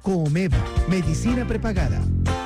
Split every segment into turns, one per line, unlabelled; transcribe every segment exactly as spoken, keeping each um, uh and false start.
Comeva, medicina prepagada.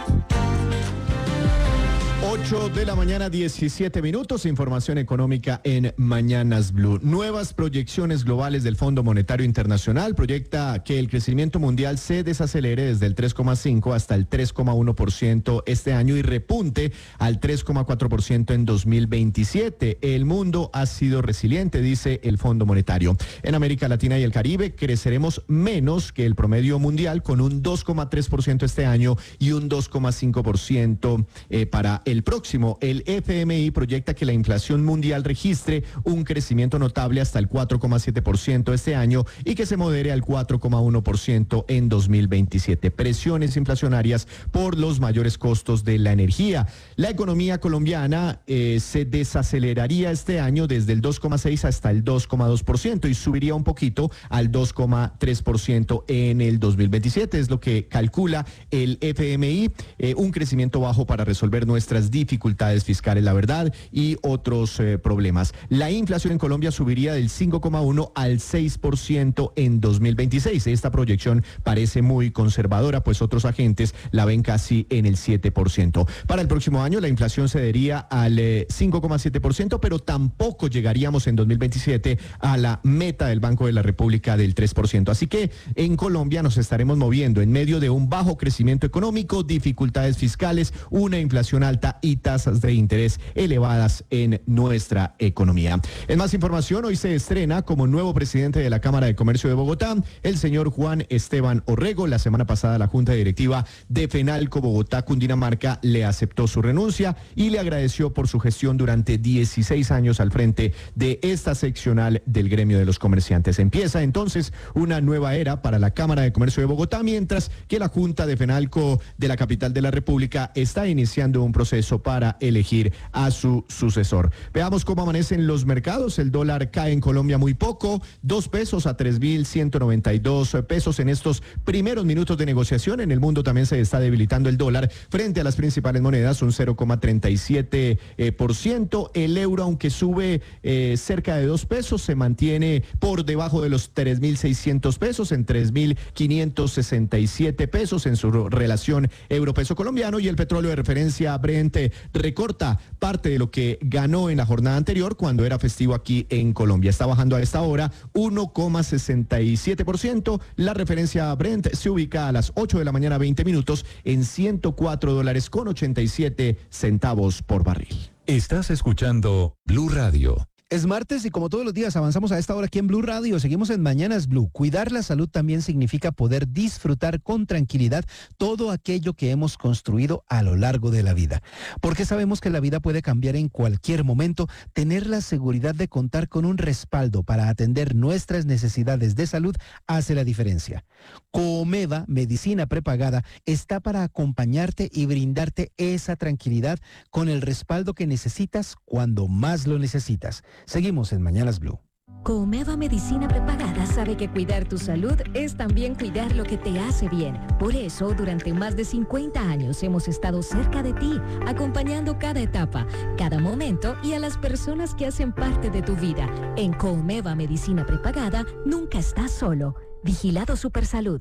ocho de la mañana, diecisiete minutos, información económica en Mañanas Blue. Nuevas proyecciones globales del Fondo Monetario Internacional proyecta que el crecimiento mundial se desacelere desde el tres coma cinco hasta el tres coma uno por ciento este año y repunte al tres coma cuatro por ciento en dos mil veintisiete. El mundo ha sido resiliente, dice el Fondo Monetario. En América Latina y el Caribe creceremos menos que el promedio mundial, con un dos coma tres por ciento este año y un dos coma cinco por ciento eh, para el próximo. El F M I proyecta que la inflación mundial registre un crecimiento notable hasta el cuatro coma siete por ciento este año y que se modere al cuatro coma uno por ciento en dos mil veintisiete. Presiones inflacionarias por los mayores costos de la energía. La economía colombiana eh, se desaceleraría este año desde el dos coma seis hasta el dos coma dos por ciento y subiría un poquito al dos coma tres por ciento en el dos mil veintisiete. Es lo que calcula el F M I, eh, un crecimiento bajo para resolver nuestras dificultades fiscales, la verdad, y otros eh, problemas. La inflación en Colombia subiría del cinco coma uno al seis por ciento en dos mil veintiséis. Esta proyección parece muy conservadora, pues otros agentes la ven casi en el siete por ciento. Para el próximo año la inflación cedería al eh, cinco coma siete por ciento, pero tampoco llegaríamos en dos mil veintisiete a la meta del Banco de la República del tres por ciento. Así que en Colombia nos estaremos moviendo en medio de un bajo crecimiento económico, dificultades fiscales, una inflación alta y tasas de interés elevadas en nuestra economía. En más información, hoy se estrena como nuevo presidente de la Cámara de Comercio de Bogotá el señor Juan Esteban Orrego. La semana pasada la Junta Directiva de FENALCO Bogotá Cundinamarca le aceptó su renuncia y le agradeció por su gestión durante dieciséis años al frente de esta seccional del gremio de los comerciantes. Empieza entonces una nueva era para la Cámara de Comercio de Bogotá, mientras que la Junta de FENALCO de la capital de la República está iniciando un proceso para elegir a su sucesor. Veamos cómo amanecen los mercados. El dólar cae en Colombia muy poco, dos pesos a tres mil ciento noventa y dos pesos en estos primeros minutos de negociación. En el mundo también se está debilitando el dólar frente a las principales monedas, un cero coma treinta y siete por ciento. El euro, aunque sube eh, cerca de dos pesos, se mantiene por debajo de los tres mil seiscientos pesos, en tres mil quinientos sesenta y siete pesos en su relación euro-peso colombiano, y el petróleo de referencia Brent recorta parte de lo que ganó en la jornada anterior cuando era festivo aquí en Colombia. Está bajando a esta hora uno coma sesenta y siete por ciento. La referencia Brent se ubica a las ocho de la mañana, veinte minutos, en ciento cuatro dólares con ochenta y siete centavos por barril.
Estás escuchando Blue Radio.
Es martes y como todos los días avanzamos a esta hora aquí en Blue Radio. Seguimos en Mañanas Blue. Cuidar la salud también significa poder disfrutar con tranquilidad todo aquello que hemos construido a lo largo de la vida. Porque sabemos que la vida puede cambiar en cualquier momento. Tener la seguridad de contar con un respaldo para atender nuestras necesidades de salud hace la diferencia. Comeva, medicina prepagada, está para acompañarte y brindarte esa tranquilidad con el respaldo que necesitas cuando más lo necesitas. Seguimos en Mañanas Blue.
Comeva Medicina Prepagada sabe que cuidar tu salud es también cuidar lo que te hace bien. Por eso, durante más de cincuenta años hemos estado cerca de ti, acompañando cada etapa, cada momento y a las personas que hacen parte de tu vida. En Comeva Medicina Prepagada, nunca estás solo. Vigilado Supersalud.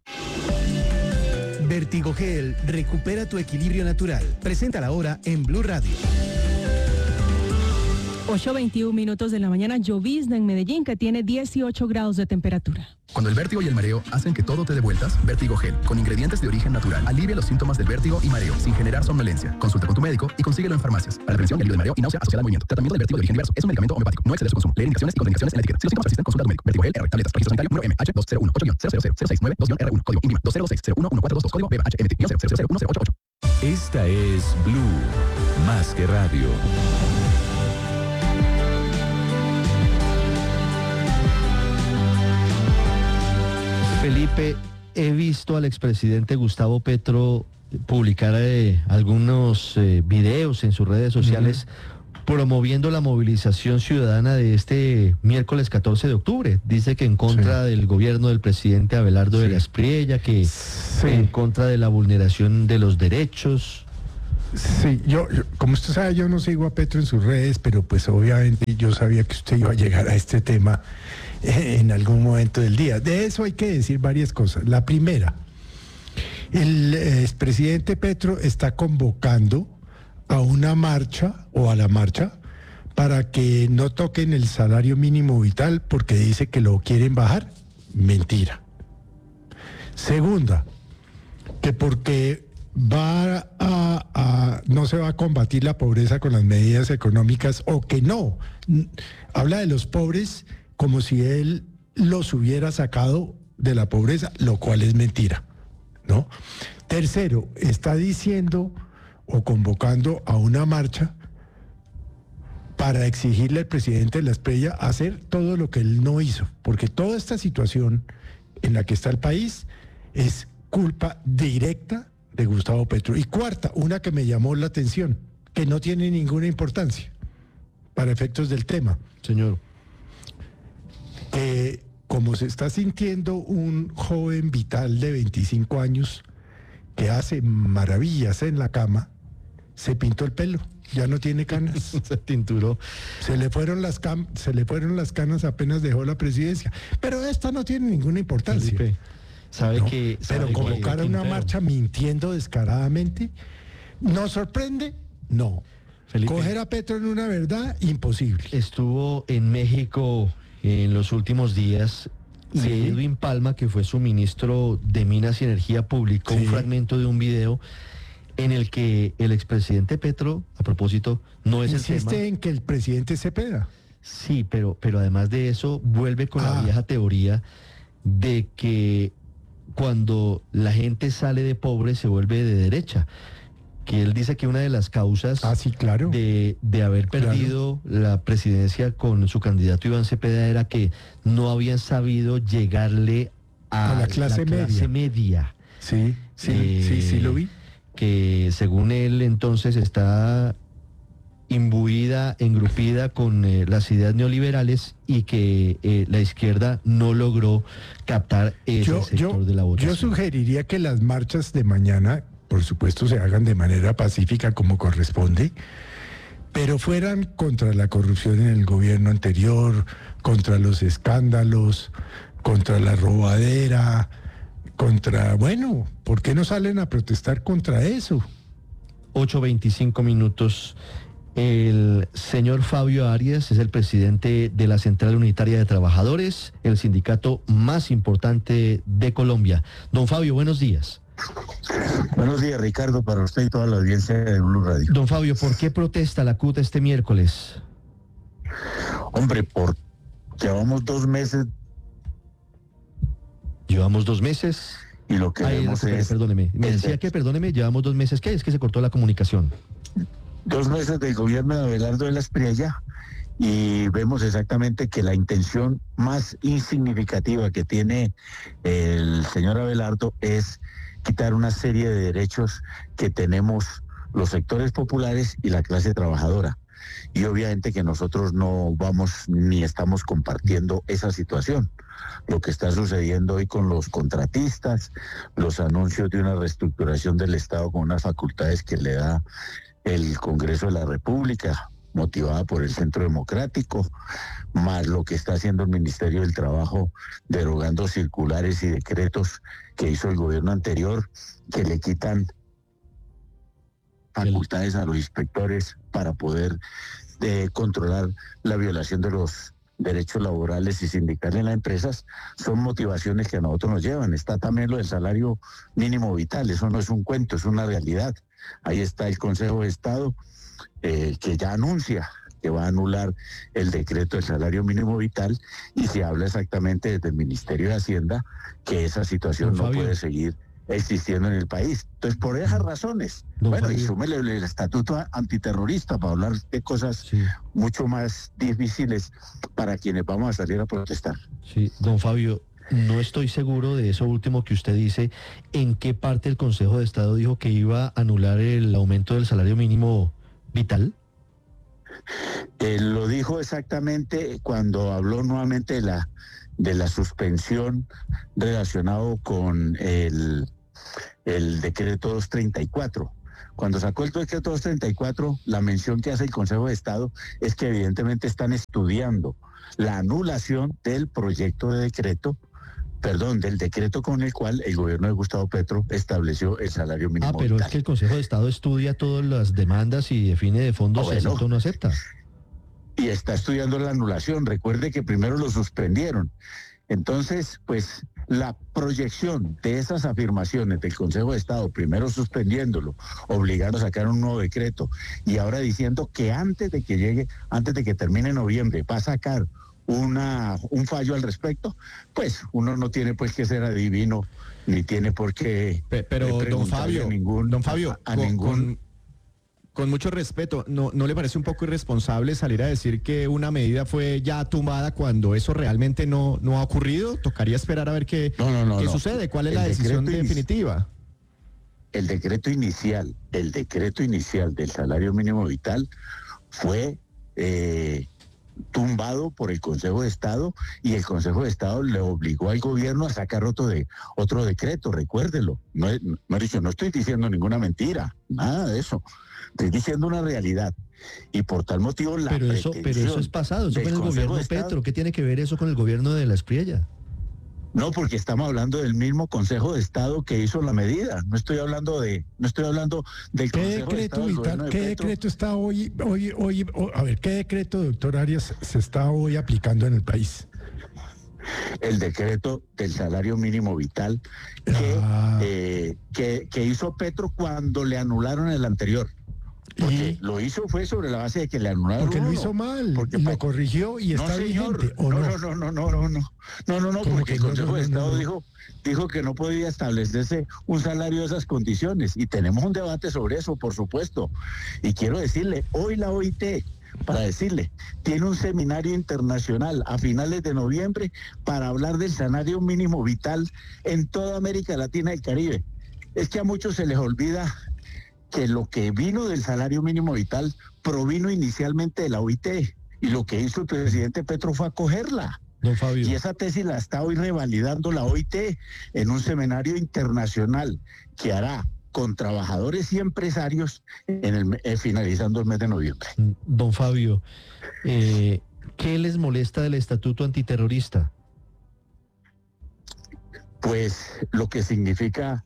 Vertigogel, recupera tu equilibrio natural. Presenta la hora en Blue Radio.
ocho veintiún minutos de la mañana, llovizna en Medellín, que tiene dieciocho grados de temperatura.
Cuando el vértigo y el mareo hacen que todo te dé vueltas, Vertigogel, con ingredientes de origen natural, alivia los síntomas del vértigo y mareo sin generar somnolencia. Consulta con tu médico y consíguelo en farmacias. Para la prevención del alivio de mareo y náusea asociada al movimiento. Tratamiento del vértigo de origen diverso. Es un medicamento homeopático. No excede su consumo. Leer indicaciones y contraindicaciones en la etiqueta. Si los síntomas persisten, consulta a tu médico. Vertigogel R. Tabletas. Registro sanitario número M H dos cero uno ocho cero cero cero seis nueve dos R uno. Código INVIMA dos cero dos seis cero uno uno cuatro dos dos. Código B H M T cero cero cero uno cero ocho ocho.
Esta es Blue, más que radio.
Felipe, he visto al expresidente Gustavo Petro publicar eh, algunos eh, videos en sus redes sociales uh-huh. promoviendo la movilización ciudadana de este miércoles catorce de octubre. Dice que en contra sí. del gobierno del presidente Abelardo sí. de la Espriella, que sí. en contra de la vulneración de los derechos.
Sí, yo, yo, como usted sabe, yo no sigo a Petro en sus redes, pero pues obviamente yo sabía que usted iba a llegar a este tema en algún momento del día. De eso hay que decir varias cosas. La primera, El eh, expresidente Petro está convocando a una marcha o a la marcha para que no toquen el salario mínimo vital porque dice que lo quieren bajar. Mentira. Segunda, que porque va a, a no se va a combatir la pobreza con las medidas económicas o que no. Habla de los pobres como si él los hubiera sacado de la pobreza, lo cual es mentira, ¿no? Tercero, está diciendo o convocando a una marcha para exigirle al presidente de la Espriella hacer todo lo que él no hizo, porque toda esta situación en la que está el país es culpa directa de Gustavo Petro. Y cuarta, una que me llamó la atención, que no tiene ninguna importancia para efectos del tema.
Señor.
Que como se está sintiendo un joven vital de veinticinco años que hace maravillas en la cama, se pintó el pelo, ya no tiene canas.
Se tinturó.
Se le fueron las cam se le fueron las canas apenas dejó la presidencia. Pero esta no tiene ninguna importancia.
Felipe, sabe
¿no?
que sabe
Pero convocar
que,
a una
Quintero.
marcha mintiendo descaradamente, ¿nos sorprende? No.
Felipe,
Coger a Petro en una verdad, imposible.
estuvo en México en los últimos días y
Sí.
Edwin Palma, que fue su ministro de Minas y Energía, publicó
Sí.
un fragmento de un video en el que el expresidente Petro, a propósito, no es el
Insiste
tema.
en que el presidente Cepeda.
Sí, pero, pero además de eso, vuelve con la
Ah.
vieja teoría de que cuando la gente sale de pobre se vuelve de derecha. Que él dice que una de las causas
Ah, sí, claro.
de, de haber
Claro.
perdido la presidencia con su candidato Iván Cepeda era que no habían sabido llegarle a,
A la clase media.
media,
Sí, sí,
Eh,
sí, sí lo vi.
que según él entonces está imbuida, engrupida con eh, las ideas neoliberales y que eh, la izquierda no logró captar ese
Yo,
sector
yo,
de la votación.
yo sugeriría que las marchas de mañana, por supuesto, se hagan de manera pacífica como corresponde, pero fueran contra la corrupción en el gobierno anterior, contra los escándalos, contra la robadera, contra, bueno, ¿por qué no salen a protestar contra eso?
ocho veinticinco minutos. El señor Fabio Arias es el presidente de la Central Unitaria de Trabajadores, el sindicato más importante de Colombia. Don Fabio, buenos días.
Buenos días, Ricardo, para usted y toda la audiencia de Blue Radio.
Don Fabio, ¿por qué protesta la C U T este miércoles?
Hombre, por llevamos dos meses
Llevamos dos meses.
y lo que
Ay,
vemos
recupere,
es
perdóneme. Me decía que, perdóneme, llevamos dos meses. ¿Qué es que se cortó la comunicación?
dos meses del gobierno de Abelardo de la Espriella y vemos exactamente que la intención más insignificativa que tiene el señor Abelardo es quitar una serie de derechos que tenemos los sectores populares y la clase trabajadora. Y obviamente que nosotros no vamos ni estamos compartiendo esa situación. Lo que está sucediendo hoy con los contratistas, los anuncios de una reestructuración del Estado con unas facultades que le da el Congreso de la República, motivada por el Centro Democrático, más lo que está haciendo el Ministerio del Trabajo, derogando circulares y decretos que hizo el gobierno anterior, que le quitan facultades a los inspectores para poder eh, controlar la violación de los derechos laborales y sindicales en las empresas, son motivaciones que a nosotros nos llevan. Está también lo del salario mínimo vital, eso no es un cuento, es una realidad. Ahí está el Consejo de Estado eh, que ya anuncia que va a anular el decreto del salario mínimo vital y se habla exactamente desde el Ministerio de Hacienda que esa situación
Don
no
Fabio.
puede seguir existiendo en el país. Entonces, por esas razones,
Don
bueno, y
Fabio.
súmele el estatuto antiterrorista para hablar de cosas
Sí,
mucho más difíciles para quienes vamos a salir a protestar.
sí. Don Fabio, no estoy seguro de eso último que usted dice. ¿En qué parte el Consejo de Estado dijo que iba a anular el aumento del salario mínimo vital?
Eh, lo dijo exactamente cuando habló nuevamente de la de la suspensión relacionado con el, el decreto doscientos treinta y cuatro. Cuando sacó el decreto doscientos treinta y cuatro, la mención que hace el Consejo de Estado es que evidentemente están estudiando la anulación del proyecto de decreto perdón, del decreto con el cual el gobierno de Gustavo Petro estableció el salario mínimo
Ah, pero
vital.
es que el Consejo de Estado estudia todas las demandas y define de fondo
Ah,
si
bueno.
acepta o no acepta.
Y está estudiando la anulación. Recuerde que primero lo suspendieron. Entonces, pues la proyección de esas afirmaciones del Consejo de Estado, primero suspendiéndolo, obligando a sacar un nuevo decreto, y ahora diciendo que antes de que llegue, antes de que termine noviembre, va a sacar una, un fallo al respecto, pues uno no tiene pues que ser adivino, ni tiene por qué.
Pe- Pero,
eh,
don
preguntarle
Fabio,
a ningún,
don Fabio,
a, a
con,
ningún.
con- con mucho respeto, ¿no, ¿no le parece un poco irresponsable salir a decir que una medida fue ya tumbada cuando eso realmente no, no ha ocurrido? Tocaría esperar a ver qué,
No, no, no,
qué
no.
sucede, cuál es
El
la decisión
decreto inici-
definitiva.
El decreto inicial, el decreto inicial del salario mínimo vital fue eh, tumbado por el Consejo de Estado, y el Consejo de Estado le obligó al gobierno a sacar otro de otro decreto, recuérdelo. No, es- Mauricio, no estoy diciendo ninguna mentira, nada de eso. Estoy diciendo una realidad. Y por tal motivo la
Pero eso, pero eso es pasado, eso
del
fue en el
Consejo
gobierno
de Estado-
Petro. ¿Qué tiene que ver eso con el gobierno de la Espriella?
No, porque estamos hablando del mismo Consejo de Estado que hizo la medida. No estoy hablando de, no estoy hablando del
¿Qué
Consejo de
decreto
Estado del gobierno
vital,
de
qué
Petro.
decreto está hoy, hoy, hoy, o- a ver, qué decreto, doctor Arias, se está hoy aplicando en el país?
El decreto del salario mínimo vital que,
Ah.
eh, que, que hizo Petro cuando le anularon el anterior. Porque
Y-
lo hizo fue sobre la base de que le anularon
Porque lo
uno.
hizo mal,
Porque
y
pa-
lo corrigió y
No,
está
señor.
vigente, ¿o
no,
no?
no, no, no, no, no, no, no, no, no,
¿Cómo
porque
que
el
no,
Consejo
no,
de
no,
Estado
no?
dijo, dijo que no podía establecerse un salario de esas condiciones, y tenemos un debate sobre eso, por supuesto. Y quiero decirle, hoy la O I T, para decirle, tiene un seminario internacional a finales de noviembre para hablar del salario mínimo vital en toda América Latina y el Caribe. Es que a muchos se les olvida que lo que vino del salario mínimo vital provino inicialmente de la O I T, y lo que hizo el presidente Petro fue acogerla.
Don Fabio.
Y esa tesis la está hoy revalidando la O I T en un seminario internacional que hará con trabajadores y empresarios en el, me- eh, finalizando el mes de noviembre.
Don Fabio, eh, ¿qué les molesta del estatuto antiterrorista?
Pues lo que significa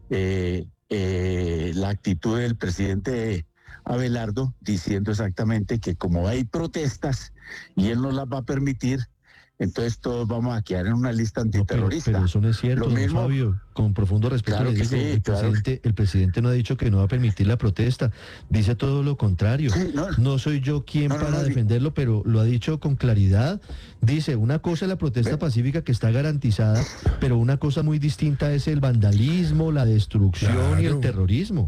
eh, eh, la actitud del presidente Abelardo, diciendo exactamente que como hay protestas y él no las va a permitir, entonces todos vamos a quedar en una lista
No, pero,
antiterrorista.
pero eso no es cierto,
Lo
don
mismo-
Fabio. Con profundo respeto
Claro
le
que
digo,
sí,
el,
claro
presidente, el presidente no ha dicho que no va a permitir la protesta. Dice todo lo contrario.
Sí, no,
No soy yo quien
No, no,
para
no, di-
defenderlo, pero lo ha dicho con claridad. Dice, una cosa es la protesta
Ve-
pacífica que está garantizada, pero una cosa muy distinta es el vandalismo, la destrucción y el
Claro.
terrorismo.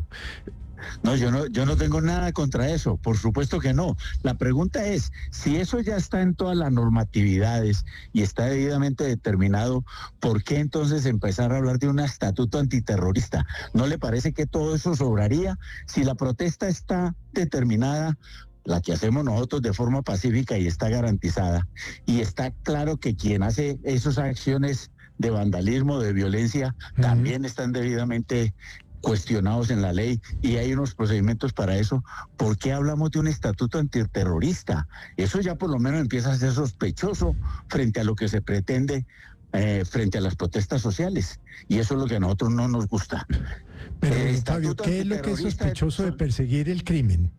No, yo no, yo no tengo nada contra eso, por supuesto que no. La pregunta es, si eso ya está en todas las normatividades y está debidamente determinado, ¿por qué entonces empezar a hablar de un estatuto antiterrorista? ¿No le parece que todo eso sobraría? Si la protesta está determinada, la que hacemos nosotros de forma pacífica y está garantizada, y está claro que quien hace esas acciones de vandalismo, de violencia,
Ujú.
también están debidamente cuestionados en la ley y hay unos procedimientos para eso. ¿Por qué hablamos de un estatuto antiterrorista? Eso ya por lo menos empieza a ser sospechoso frente a lo que se pretende eh, frente a las protestas sociales, y eso es lo que a nosotros no nos gusta.
Pero,
El
don Fabio,
estatuto
¿qué es lo que es
antiterrorista
sospechoso de
son-
perseguir el crimen?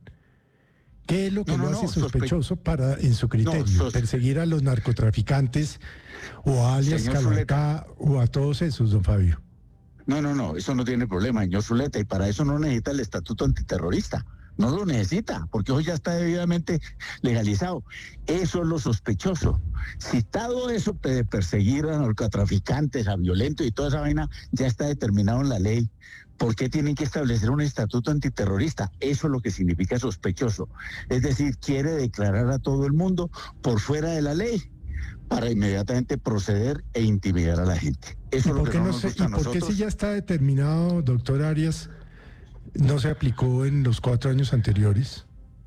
¿Qué es lo que
No, no,
lo hace
no, sospe-
sospechoso para, en su criterio,
sos-
perseguir a los narcotraficantes o a alias
Señor
Calarcá o a todos esos, don Fabio?
No, no, no, eso no tiene problema, señor Zuleta, y para eso no necesita el estatuto antiterrorista. No lo necesita, porque hoy ya está debidamente legalizado. Eso es lo sospechoso. Si todo eso de perseguir a narcotraficantes, a violentos y toda esa vaina ya está determinado en la ley, ¿por qué tienen que establecer un estatuto antiterrorista? Eso es lo que significa sospechoso. Es decir, quiere declarar a todo el mundo por fuera de la ley para inmediatamente proceder e intimidar a la gente.
¿Y
Eso es lo
por
que
qué,
no
no
nos
se,
gusta a
¿y por qué
nosotros.
si ya está determinado, doctor Arias, no se aplicó en los cuatro años anteriores?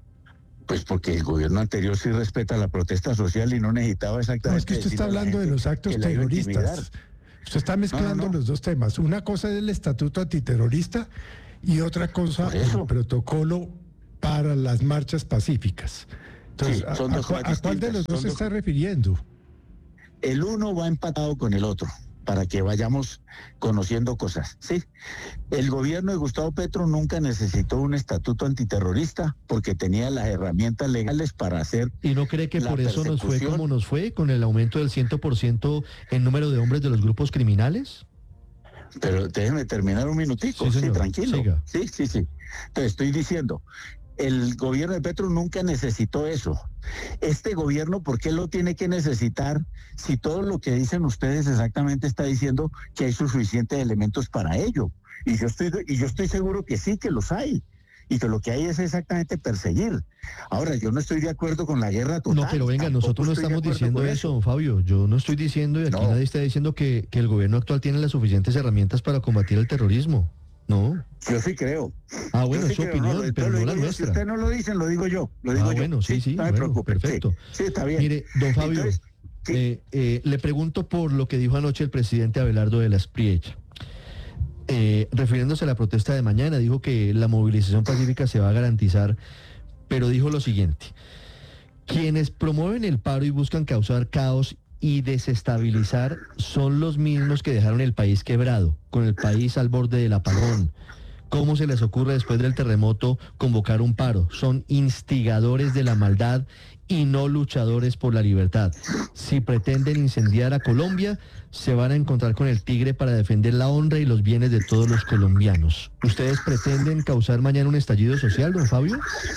Pues porque el gobierno anterior sí respeta la protesta social y no necesitaba exactamente.
No, es que usted está
decirle a la
hablando de
gente
los actos
que la iba a intimidar.
terroristas. Usted está mezclando
no.
los dos temas. Una cosa es el estatuto antiterrorista y otra cosa
Por eso.
el protocolo para las marchas pacíficas. Entonces,
Sí, son
¿a,
dos
a cua-
cosas
a cuál de
distintas,
los dos
son
se
dos-
está refiriendo?
El uno va empatado con el otro. para que vayamos conociendo cosas, ¿sí? El gobierno de Gustavo Petro nunca necesitó un estatuto antiterrorista porque tenía las herramientas legales para hacer.
¿Y no cree que por eso nos fue como nos fue, con el aumento del cien por ciento en número de hombres de los grupos criminales?
Pero déjeme terminar un minutico, sí, sí tranquilo. Siga. Sí, sí, sí. Entonces estoy diciendo, el gobierno de Petro nunca necesitó eso. Este gobierno, ¿por qué lo tiene que necesitar si todo lo que dicen ustedes exactamente está diciendo que hay suficientes elementos para ello? Y yo estoy, y yo estoy seguro que sí, que los hay. Y que lo que hay es exactamente perseguir. Ahora, yo no estoy de acuerdo con la guerra total.
No, pero venga, nosotros no estamos diciendo eso, don Fabio. Yo no estoy diciendo, y aquí no. Nadie está diciendo que, que el gobierno actual tiene las suficientes herramientas para combatir el terrorismo. No.
Yo sí creo.
Ah, bueno,
sí
es su
creo,
opinión,
no,
pero no la
yo.
nuestra.
Si usted no lo dicen, lo digo yo. Lo digo
ah,
yo.
bueno, sí, sí,
sí no
bueno,
me preocupe.
Perfecto.
Sí, sí, está bien.
Mire, don Fabio, Entonces, eh, eh, le pregunto por lo que dijo anoche el presidente Abelardo de la Espriella. Eh, refiriéndose a la protesta de mañana, dijo que la movilización pacífica se va a garantizar, pero dijo lo siguiente: quienes promueven el paro y buscan causar caos y desestabilizar son los mismos que dejaron el país quebrado, con el país al borde del apagón. ¿Cómo se les ocurre después del terremoto convocar un paro? Son instigadores de la maldad y no luchadores por la libertad. Si pretenden incendiar a Colombia, se van a encontrar con el tigre para defender la honra y los bienes de todos los colombianos. ¿Ustedes pretenden causar mañana un estallido social, don Fabio?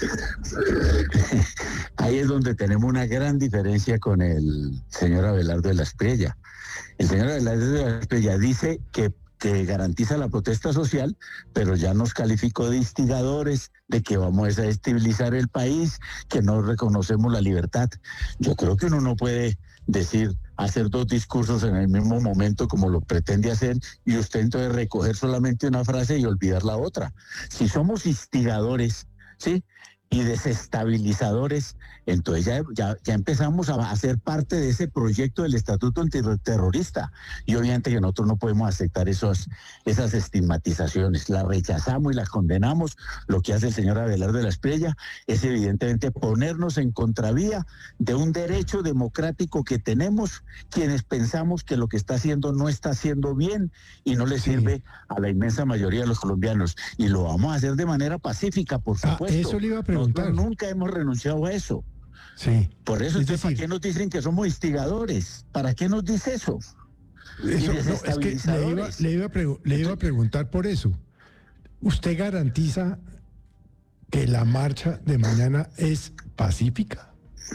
Ahí es donde tenemos una gran diferencia con el señor Abelardo de la Espriella. El señor Abelardo de la Espriella dice que que garantiza la protesta social, pero ya nos calificó de instigadores, de que vamos a desestabilizar el país, que no reconocemos la libertad. Yo creo que uno no puede decir, hacer dos discursos en el mismo momento como lo pretende hacer, y usted entonces recoger solamente una frase y olvidar la otra. Si somos instigadores, ¿sí?, y desestabilizadores, entonces ya, ya, ya empezamos a hacer parte de ese proyecto del estatuto antiterrorista, y obviamente que nosotros no podemos aceptar esos, esas estigmatizaciones, las rechazamos y las condenamos. Lo que hace el señor Abelardo de la Espriella es evidentemente ponernos en contravía de un derecho democrático que tenemos quienes pensamos que lo que está haciendo no está haciendo bien y no le sí. sirve a la inmensa mayoría de los colombianos, y lo vamos a hacer de manera pacífica, por supuesto.
Ah, eso le iba a preguntar.
Nosotros nunca hemos renunciado a eso.
Sí.
Por eso, es decir, ¿para qué nos dicen que somos instigadores? ¿Para qué nos dice eso?
Eso no, es que le iba, le, iba a le iba a preguntar por eso. ¿Usted garantiza que la marcha de mañana es pacífica?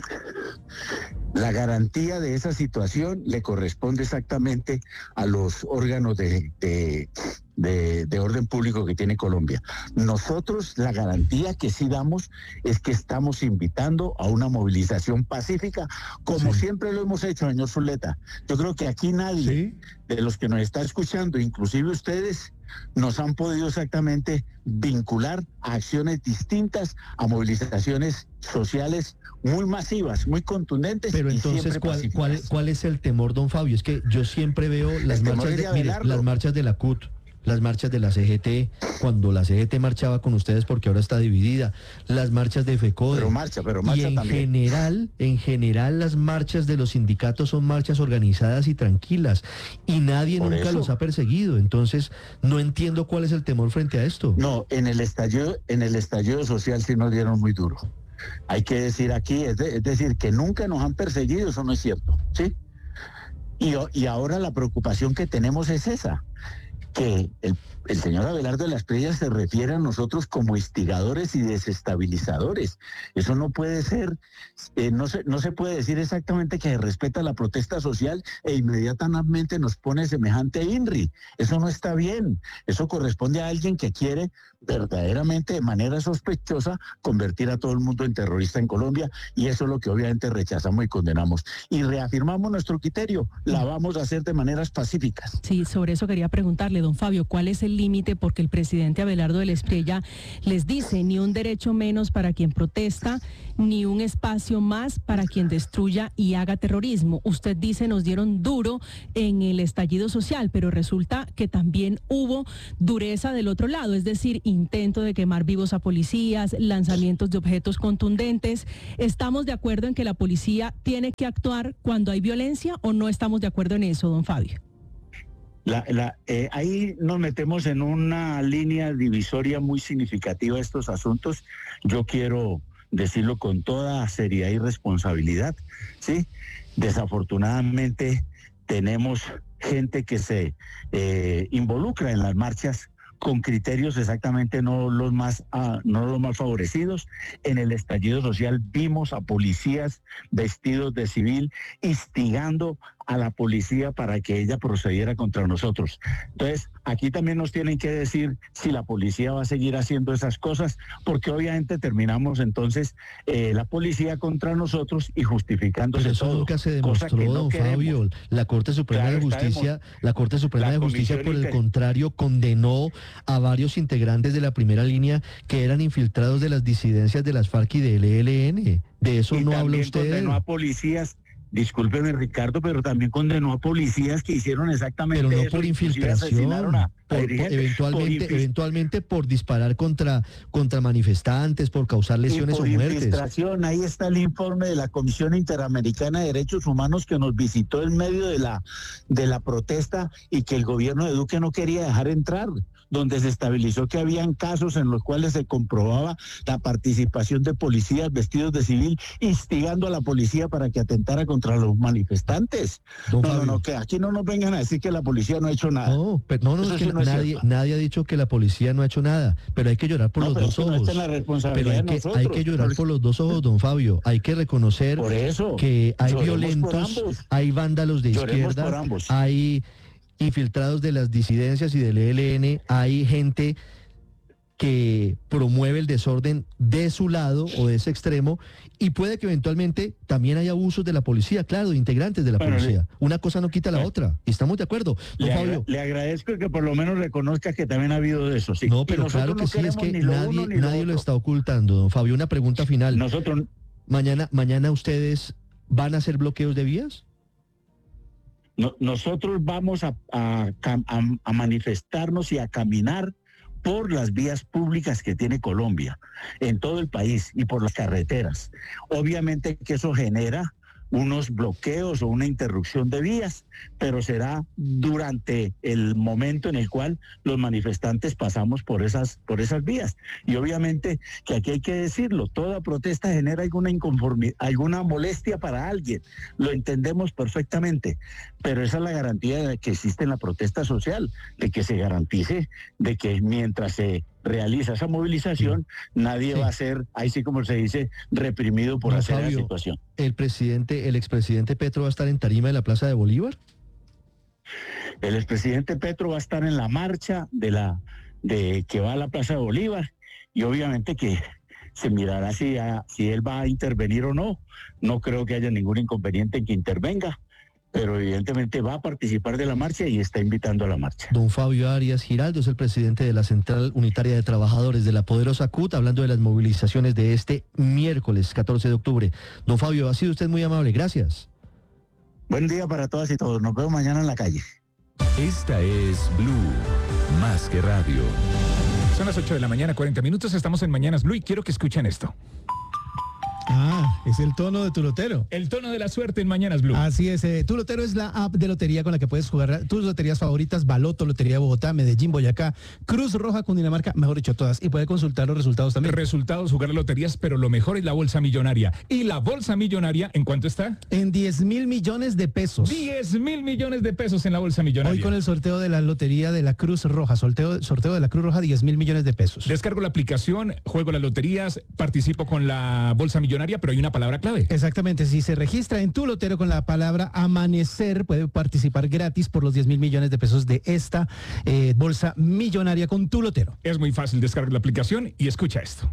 La garantía de esa situación le corresponde exactamente a los órganos de, de, de, de orden público que tiene Colombia. Nosotros la garantía que sí damos es que estamos invitando a una movilización pacífica, como sí. siempre lo hemos hecho, señor Zuleta. Yo creo que aquí nadie ¿Sí? de los que nos está escuchando, inclusive ustedes, nos han podido exactamente vincular a acciones distintas, a movilizaciones sociales muy masivas, muy contundentes.
Pero entonces, ¿cuál, cuál, ¿cuál es el temor, don Fabio? Es que yo siempre veo las, marchas de, mire, las marchas de la C U T, las marchas de la C G T, cuando la C G T marchaba con ustedes porque ahora está dividida, las marchas de FECODE.
Pero marcha, pero marcha
y en
también.
general, en general las marchas de los sindicatos son marchas organizadas y tranquilas, y nadie Por nunca eso. los ha perseguido. Entonces, no entiendo cuál es el temor frente a esto.
No, en el estallido, en el estallido social sí nos dieron muy duro. Hay que decir aquí, es, de, es decir, que nunca nos han perseguido, eso no es cierto, ¿sí? Y, y ahora la preocupación que tenemos es esa, que el, el señor Abelardo de la Espriella se refiere a nosotros como instigadores y desestabilizadores. Eso no puede ser, eh, no, se, no se puede decir exactamente que se respeta la protesta social e inmediatamente nos pone semejante INRI. Eso no está bien. Eso corresponde a alguien que quiere verdaderamente de manera sospechosa convertir a todo el mundo en terrorista en Colombia, y eso es lo que obviamente rechazamos y condenamos. Y reafirmamos nuestro criterio, la vamos a hacer de maneras pacíficas.
Sí, sobre eso quería preguntarle, don Fabio, ¿cuál es el límite? Porque el presidente Abelardo de la Espriella les dice ni un derecho menos para quien protesta, ni un espacio más para quien destruya y haga terrorismo. Usted dice nos dieron duro en el estallido social, pero resulta que también hubo dureza del otro lado, es decir, intento de quemar vivos a policías, lanzamientos de objetos contundentes. ¿Estamos de acuerdo en que la policía tiene que actuar cuando hay violencia o no estamos de acuerdo en eso, don Fabio?
La, la, eh, ahí nos metemos en una línea divisoria muy significativa de estos asuntos. Yo quiero decirlo con toda seriedad y responsabilidad, ¿sí? Desafortunadamente tenemos gente que se eh, involucra en las marchas con criterios exactamente no los más uh, no los más favorecidos. En el estallido social vimos a policías vestidos de civil instigando a la policía para que ella procediera contra nosotros. Entonces, aquí también nos tienen que decir si la policía va a seguir haciendo esas cosas, porque obviamente terminamos entonces eh, la policía contra nosotros y justificándose
Pero eso
todo.
nunca se demostró,
no
don
queremos.
Fabio. La Corte Suprema
Claro,
de Justicia, la Corte Suprema
la
de Justicia,
Comisión
por el
Inter-
contrario, condenó a varios integrantes de la primera línea que eran infiltrados de las disidencias de las FARC y del E L N. De eso
y
no habla
también
usted.
Condenó a policías, discúlpeme Ricardo, pero también condenó a policías que hicieron exactamente
Pero no
eso,
por
inclusive asesinaron
infiltración,
a- a
por- por-
dirigentes,
eventualmente,
por infil-
eventualmente por disparar contra, contra manifestantes, por causar lesiones
y por
o muertes.
infiltración. Ahí está el informe de la Comisión Interamericana de Derechos Humanos que nos visitó en medio de la, de la protesta y que el gobierno de Duque no quería dejar entrar, donde se estabilizó que habían casos en los cuales se comprobaba la participación de policías vestidos de civil instigando a la policía para que atentara contra los manifestantes.
Don
No, no,
Fabio.
no, que aquí no nos vengan a decir que la policía no ha hecho nada.
No, pero no, no,
Eso
es que
sí no es
nadie,
cierto.
nadie ha dicho que la policía no ha hecho nada, pero hay que llorar por
No,
los
pero
dos
eso no
ojos.
está en la
Pero
responsabilidad
hay
de
que,
nosotros.
hay que llorar por los dos ojos, don Fabio. Hay que reconocer
Por eso,
que hay
lloremos por
violentos,
ambos.
hay vándalos de
Lloremos por
izquierda,
ambos.
hay infiltrados de las disidencias y del E L N, hay gente que promueve el desorden de su lado o de ese extremo, y puede que eventualmente también haya abusos de la policía, claro, de integrantes de la
Bueno,
policía. Una cosa no quita la
Bueno.
otra, y estamos de acuerdo. Don
Le, agra-
Fabio,
le agradezco que por lo menos reconozca que también ha habido de eso. Sí.
no,
Y
pero
nosotros
claro que
no
sí, es
queremos
que
ni lo
nadie,
uno ni lo
nadie lo
otro.
está ocultando, don Fabio. Una pregunta final.
Nosotros
Mañana, mañana ustedes van a hacer bloqueos de vías.
No- nosotros vamos a, a cam- a- a manifestarnos y a caminar por las vías públicas que tiene Colombia, en todo el país y por las carreteras. Obviamente que eso genera unos bloqueos o una interrupción de vías, pero será durante el momento en el cual los manifestantes pasamos por esas, por esas vías. Y obviamente que aquí hay que decirlo, toda protesta genera alguna inconformidad, alguna molestia para alguien, lo entendemos perfectamente, pero esa es la garantía de que existe en la protesta social, de que se garantice de que mientras se realiza esa movilización, nadie
Sí.
va a ser, ahí sí como se dice, reprimido por
Don
hacer esa
Fabio,
situación.
El presidente, el expresidente Petro va a estar en tarima de la Plaza de Bolívar.
El expresidente Petro va a estar en la marcha de la de que va a la Plaza de Bolívar y obviamente que se mirará si, a- si él va a intervenir o no. No creo que haya ningún inconveniente en que intervenga, pero evidentemente va a participar de la marcha y está invitando a la marcha.
Don Fabio Arias Giraldo es el presidente de la Central Unitaria de Trabajadores de la Poderosa C U T, hablando de las movilizaciones de este miércoles catorce de octubre. Don Fabio, ha sido usted muy amable. Gracias.
Buen día para todas y todos. Nos vemos mañana en la calle.
Esta es Blue, más que radio.
Son las ocho de la mañana, cuarenta minutos, estamos en Mañanas Blue y quiero que escuchen esto.
Ah, es el tono de tu lotero.
El tono de la suerte en Mañanas Blue.
Así es, eh, Tu Lotero es la app de lotería con la que puedes jugar tus loterías favoritas, Baloto, Lotería de Bogotá, Medellín, Boyacá, Cruz Roja, Cundinamarca, mejor dicho, todas. Y puedes consultar los resultados también.
Resultados, jugar a loterías, pero lo mejor es la bolsa millonaria. ¿Y la bolsa millonaria en cuánto está?
En diez mil millones de pesos.
diez mil millones de pesos en la bolsa millonaria.
Hoy con el sorteo de la Lotería de la Cruz Roja, sorteo, sorteo de la Cruz Roja, diez mil millones de pesos.
Descargo la aplicación, juego las loterías, participo con la bolsa millonaria, pero hay una palabra clave.
Exactamente, si se registra en Tu Lotero con la palabra amanecer, puede participar gratis por los diez mil millones de pesos de esta eh, bolsa millonaria con Tu Lotero.
Es muy fácil, descarga la aplicación y escucha esto.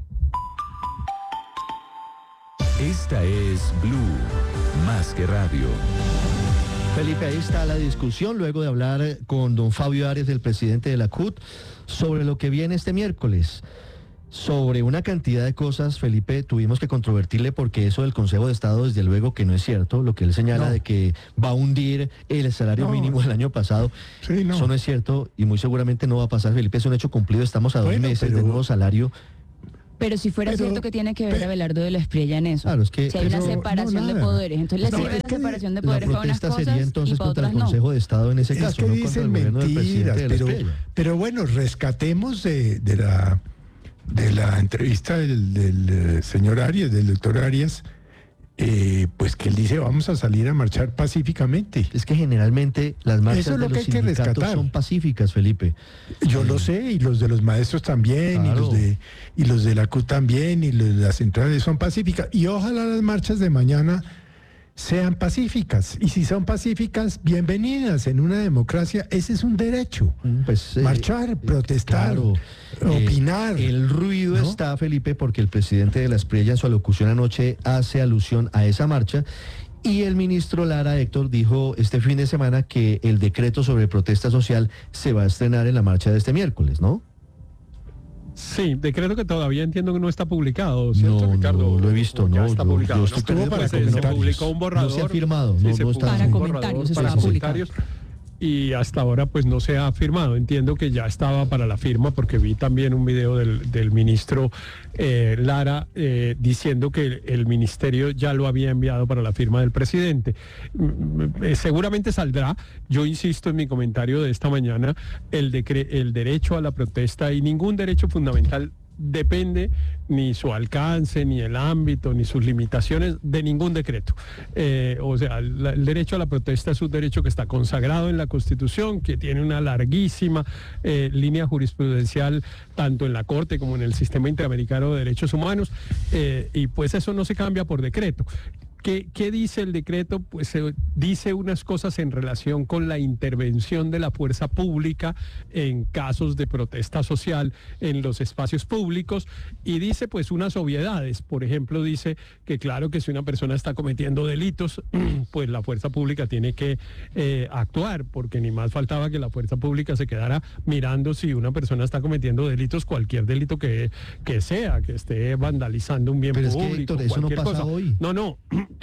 Esta es Blue, más que radio.
Felipe, ahí está la discusión luego de hablar con don Fabio Arias, el presidente de la C U T, sobre lo que viene este miércoles. Sobre una cantidad de cosas, Felipe, tuvimos que controvertirle porque eso del Consejo de Estado, desde luego que no es cierto, lo que él señala
No.
de que va a hundir el salario
No.
mínimo del año pasado,
Sí, no.
eso no es cierto y muy seguramente no va a pasar, Felipe, es un hecho cumplido, estamos a dos
Bueno,
meses
pero-
de nuevo salario.
Pero si fuera
Pero-
cierto que tiene que ver Abelardo de la Espriella en eso.
Claro, es que
si hay una
eso-
separación
no,
de
nada.
poderes, entonces
No,
le sirve
es
la
que
separación de
La
poderes para unas
protesta
cosas
sería
y
entonces
para
contra el
otras no.
Consejo de Estado en ese
Es
caso,
que
no contra
dicen
el gobierno del presidente
mentiras,
de la
pero,
Espriella.
pero bueno, rescatemos de, de la de la entrevista del, del, eh, señor Arias, del doctor Arias, eh, pues que él dice vamos a salir a marchar pacíficamente.
Es que generalmente las marchas
Eso es lo
de
que
los
hay que
sindicatos
rescatar.
son pacíficas, Felipe.
Yo lo sé, y los de los maestros también,
Claro.
y los de y los de la C U también, y los de las centrales son pacíficas. Y ojalá las marchas de mañana sean pacíficas. Y si son pacíficas, bienvenidas. En una democracia, ese es un derecho.
Pues, eh,
Marchar, protestar,
claro,
opinar.
eh, el ruido
¿no?
está, Felipe, porque el presidente de la Espriella en su alocución anoche hace alusión a esa marcha. Y el ministro Lara, Héctor, dijo este fin de semana que el decreto sobre protesta social se va a estrenar en la marcha de este miércoles, ¿no?
Sí, decreto que todavía entiendo que no está publicado, ¿cierto,
No,
Ricardo?
no lo he visto,
Ya
no,
está
yo-
publicado.
yo
¿no?
estoy
Estuvo para
Pues, se- se
comentarios.
publicó un borrador.
No se ha firmado,
sí,
no-
se
no está-
publicó
Para
un
comentarios
borrador
está
para
publicado.
comentarios. Y hasta ahora pues no se ha firmado. Entiendo que ya estaba para la firma porque vi también un video del, del ministro eh, Lara eh, diciendo que el, el ministerio ya lo había enviado para la firma del presidente. Mm, eh, seguramente saldrá. Yo insisto en mi comentario de esta mañana, el, decre- el derecho a la protesta y ningún derecho fundamental depende ni su alcance, ni el ámbito, ni sus limitaciones de ningún decreto. Eh, o sea, la- el derecho a la protesta es un derecho que está consagrado en la Constitución, que tiene una larguísima eh, línea jurisprudencial, tanto en la Corte como en el Sistema Interamericano de Derechos Humanos, eh, y pues eso no se cambia por decreto. ¿Qué, qué dice el decreto? Pues eh, dice unas cosas en relación con la intervención de la fuerza pública en casos de protesta social en los espacios públicos y dice pues unas obviedades. Por ejemplo, dice que claro que si una persona está cometiendo delitos, pues la fuerza pública tiene que eh, actuar, porque ni más faltaba que la fuerza pública se quedara mirando si una persona está cometiendo delitos, cualquier delito que, que sea, que esté vandalizando un bien
Pero es que,
público,
Héctor, eso no
cualquier
pasa
cosa.
hoy.
No, no.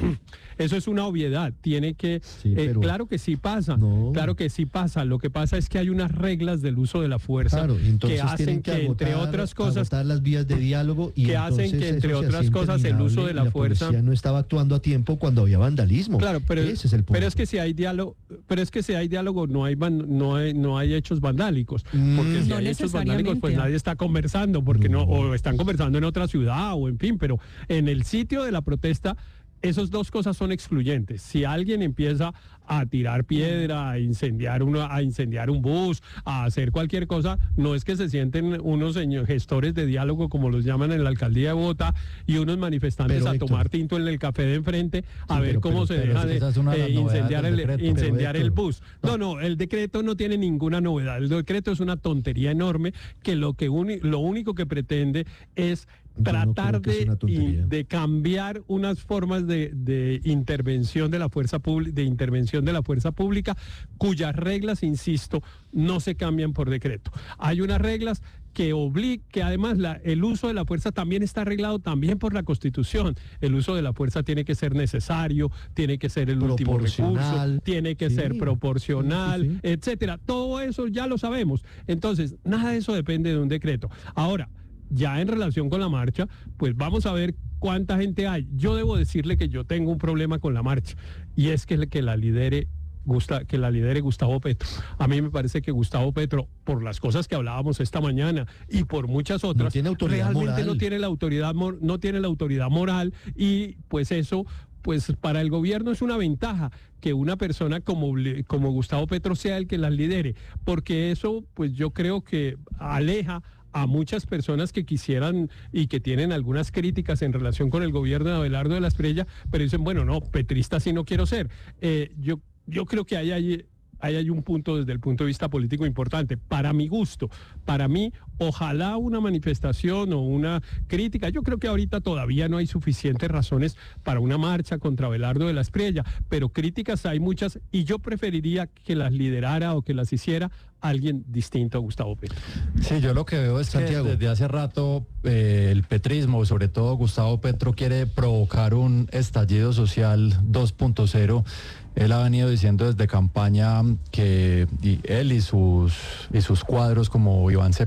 Eso es una obviedad, tiene que,
Sí,
eh,
pero-
claro que sí pasa,
No.
claro que sí pasa, lo que pasa es que hay unas reglas del uso de la fuerza
Claro, y entonces
que hacen
tienen
que,
que,
entre
agotar,
otras cosas,
agotar las vías de diálogo y
que hacen
entonces
que, entre
eso se
otras
hace
cosas, el uso de
interminable
la
y
fuerza-
policía no estaba actuando a tiempo cuando había vandalismo.
claro, pero,
ese es el punto.
pero es que si hay diálogo, pero es que si hay diálogo no hay van- no hay no hay hechos vandálicos,
Mm.
porque si
No
hay hechos vandálicos pues
necesariamente.
nadie está conversando, porque no o están conversando en otra ciudad o en fin, pero en el sitio de la protesta esas dos cosas son excluyentes. Si alguien empieza a tirar piedra, a incendiar uno, a incendiar un bus, a hacer cualquier cosa, no es que se sienten unos señor- gestores de diálogo, como los llaman en la alcaldía de Bogotá, y unos manifestantes
Pero,
a
Héctor,
tomar tinto en el café de enfrente a
Sí,
ver
pero-
cómo
pero-
se
pero
deja
esa
de
es una de
eh,
las novedades
incendiar,
del
el,
decreto.
incendiar
Pero,
el
Héctor,
bus. No, no, el decreto no tiene ninguna novedad. El decreto es una tontería enorme que lo que uni- lo único que pretende es
Yo no
tratar
creo que es
de,
una tontería.
in- de cambiar unas formas de, de intervención de la fuerza pública, de intervención de la fuerza pública, cuyas reglas, insisto, no se cambian por decreto. Hay unas reglas que obligan, que además la- el uso de la fuerza también está arreglado también por la Constitución. El uso de la fuerza tiene que ser necesario, tiene que ser el último recurso,
Proporcional.
tiene que
Sí.
ser proporcional,
Sí, sí, sí.
etcétera. Todo eso ya lo sabemos. Entonces, nada de eso depende de un decreto. Ahora, ya en relación con la marcha, pues vamos a ver cuánta gente hay. Yo debo decirle que yo tengo un problema con la marcha y es que, que la lidere Gusta, que la lidere Gustavo Petro. A mí me parece que Gustavo Petro, por las cosas que hablábamos esta mañana y por muchas otras,
tiene autoridad
realmente
moral.
no tiene la autoridad mor- no tiene la autoridad moral y pues eso pues para el gobierno es una ventaja que una persona como, le- como Gustavo Petro sea el que las lidere, porque eso pues yo creo que aleja a muchas personas que quisieran y que tienen algunas críticas en relación con el gobierno de Abelardo de la Espriella, pero dicen, bueno, no, petrista sí no quiero ser. Eh, yo, yo creo que ahí hay, ahí hay un punto desde el punto de vista político importante. Para mi gusto, para mí, ojalá una manifestación o una crítica. Yo creo que ahorita todavía no hay suficientes razones para una marcha contra Abelardo de la Espriella, pero críticas hay muchas y yo preferiría que las liderara o que las hiciera alguien distinto a Gustavo Petro.
Sí, yo lo que veo es
Santiago.
que desde hace rato eh, el petrismo, sobre todo Gustavo Petro, quiere provocar un estallido social dos punto cero. Él ha venido diciendo desde campaña que y él y sus, y sus cuadros como Iván Cepeda,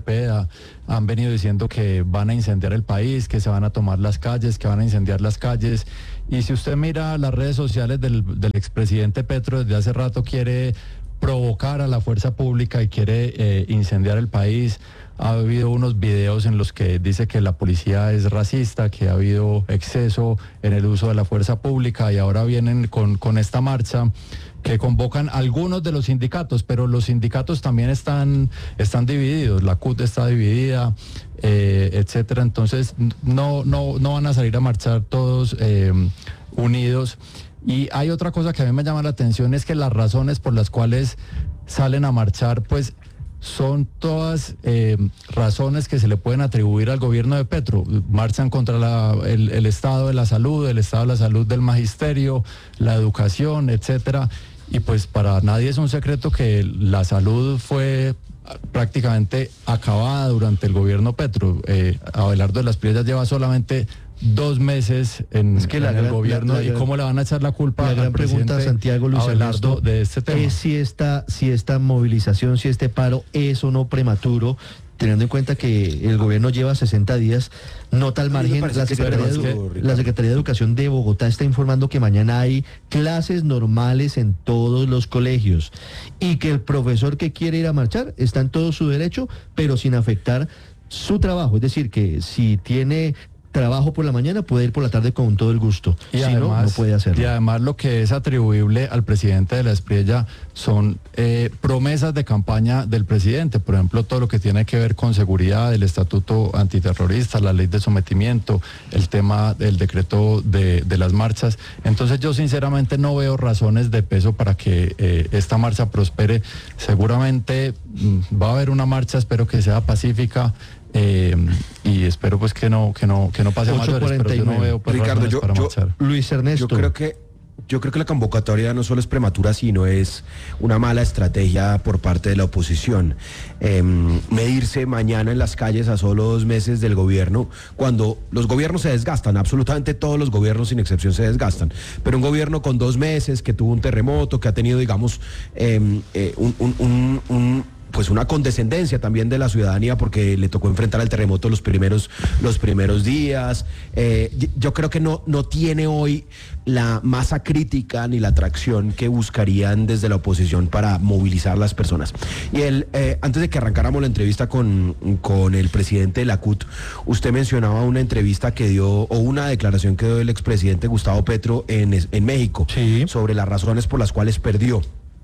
Colombia han venido diciendo que van a incendiar el país, que se van a tomar las calles, que van a incendiar las calles. Y si usted mira las redes sociales del, del expresidente Petro, desde hace rato quiere provocar a la fuerza pública y quiere eh, incendiar el país. Ha habido unos videos en los que dice que la policía es racista, que ha habido exceso en el uso de la fuerza pública, y ahora vienen con, con esta marcha que convocan algunos de los sindicatos, pero los sindicatos también están, están divididos, la C U T está dividida, eh, etcétera. Entonces no, no, no van a salir a marchar todos eh, unidos. Y hay otra cosa que a mí me llama la atención, es que las razones por las cuales salen a marchar, pues son todas eh, razones que se le pueden atribuir al gobierno de Petro. Marchan contra la, el, el estado de la salud, el estado de la salud del magisterio, la educación, etcétera. Y pues para nadie es un secreto que la salud fue prácticamente acabada durante el gobierno Petro. Eh, Abelardo de la Espriella lleva solamente dos meses en,
es que la
en
gran,
el gobierno,
la, la,
y cómo le van a echar la culpa
la
al
gran pregunta, Santiago Luis
Abelardo,
Ernesto,
de este tema
es si esta, si esta movilización, si este paro es o no prematuro, teniendo en cuenta que el gobierno lleva sesenta días, nota al margen, la Secretaría, de, la Secretaría de Educación de Bogotá está informando que mañana hay clases normales en todos los colegios y que el profesor que quiere ir a marchar está en todo su derecho, pero sin afectar su trabajo. Es decir, que si tiene trabajo por la mañana puede ir por la tarde con todo el gusto,
y
si
además,
no, no puede hacerlo.
Y además lo que es atribuible al presidente de la Espriella son eh, promesas de campaña del presidente, por ejemplo, todo lo que tiene que ver con seguridad, el estatuto antiterrorista, la ley de sometimiento, el tema del decreto de, de las marchas. Entonces yo sinceramente no veo razones de peso para que eh, esta marcha prospere. Seguramente mmm, va a haber una marcha, espero que sea pacífica, Eh, y espero pues que no que no que no pase a mayores, pero yo no veo pues,
Ricardo, yo,
para
yo,
marchar.
Luis Ernesto,
yo creo que yo creo que la convocatoria no solo es prematura, sino es una mala estrategia por parte de la oposición. Eh, medirse mañana en las calles a solo dos meses del gobierno, cuando los gobiernos se desgastan, absolutamente todos los gobiernos sin excepción se desgastan, pero un gobierno con dos meses, que tuvo un terremoto, que ha tenido, digamos, eh, eh, un, un, un, un pues una condescendencia también de la ciudadanía, porque le tocó enfrentar al terremoto los primeros, los primeros días. Eh, yo creo que no, no tiene hoy la masa crítica ni la atracción que buscarían desde la oposición para movilizar las personas. Y el, eh, antes de que arrancáramos la entrevista con, con el presidente de la C U T, usted mencionaba una entrevista que dio, o una declaración que dio el expresidente Gustavo Petro en, en México,
sí,
sobre las razones por las cuales perdió.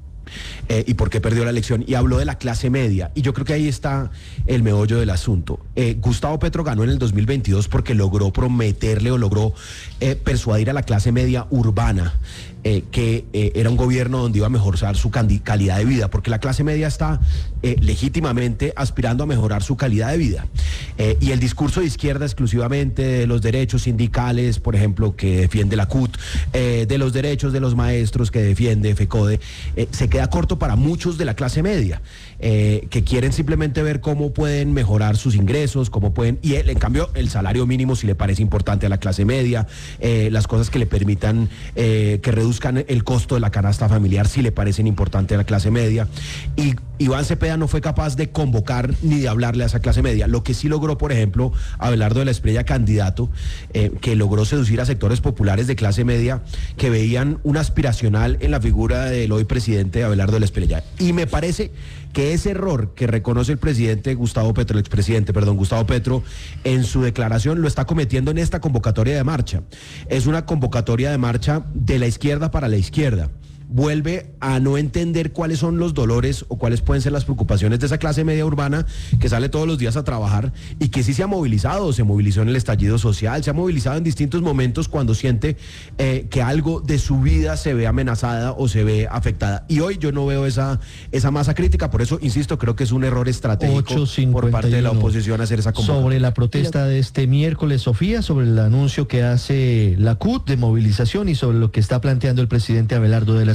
Eh, y por qué perdió la elección, y habló de la clase media, y yo creo que ahí está el meollo del asunto. eh, Gustavo Petro ganó en el dos mil veintidós porque logró prometerle o logró eh, persuadir a la clase media urbana eh, que eh, era un gobierno donde iba a mejorar su calidad de vida, porque la clase media está eh, legítimamente aspirando a mejorar su calidad de vida, eh, y el discurso de izquierda exclusivamente de los derechos sindicales, por ejemplo, que defiende la C U T, eh, de los derechos de los maestros que defiende FECODE, eh, se queda corto para muchos de la clase media, eh, que quieren simplemente ver cómo pueden mejorar sus ingresos, cómo pueden, y él, en cambio, el salario mínimo sí le parece importante a la clase media, eh, las cosas que le permitan eh, que reduzcan el costo de la canasta familiar sí le parecen importantes a la clase media, y Iván Cepeda no fue capaz de convocar ni de hablarle a esa clase media. Lo que sí logró, por ejemplo, Abelardo de la Espriella, candidato, eh, que logró seducir a sectores populares de clase media que veían un aspiracional en la figura del hoy presidente Abelardo de la Espriella. Y me parece que ese error que reconoce el presidente Gustavo Petro, el expresidente, perdón, Gustavo Petro, en su declaración, lo está cometiendo en esta convocatoria de marcha. Es una convocatoria de marcha de la izquierda para la izquierda. Vuelve a no entender cuáles son los dolores o cuáles pueden ser las preocupaciones de esa clase media urbana que sale todos los días a trabajar y que sí se ha movilizado, se movilizó en el estallido social, se ha movilizado en distintos momentos cuando siente eh, que algo de su vida se ve amenazada o se ve afectada. Y hoy yo no veo esa, esa masa crítica, por eso, insisto, creo que es un error estratégico por parte de la oposición hacer esa convocatoria.
Sobre la protesta de este miércoles, Sofía, sobre el anuncio que hace la C U T de movilización y sobre lo que está planteando el presidente Abelardo de la Espriella.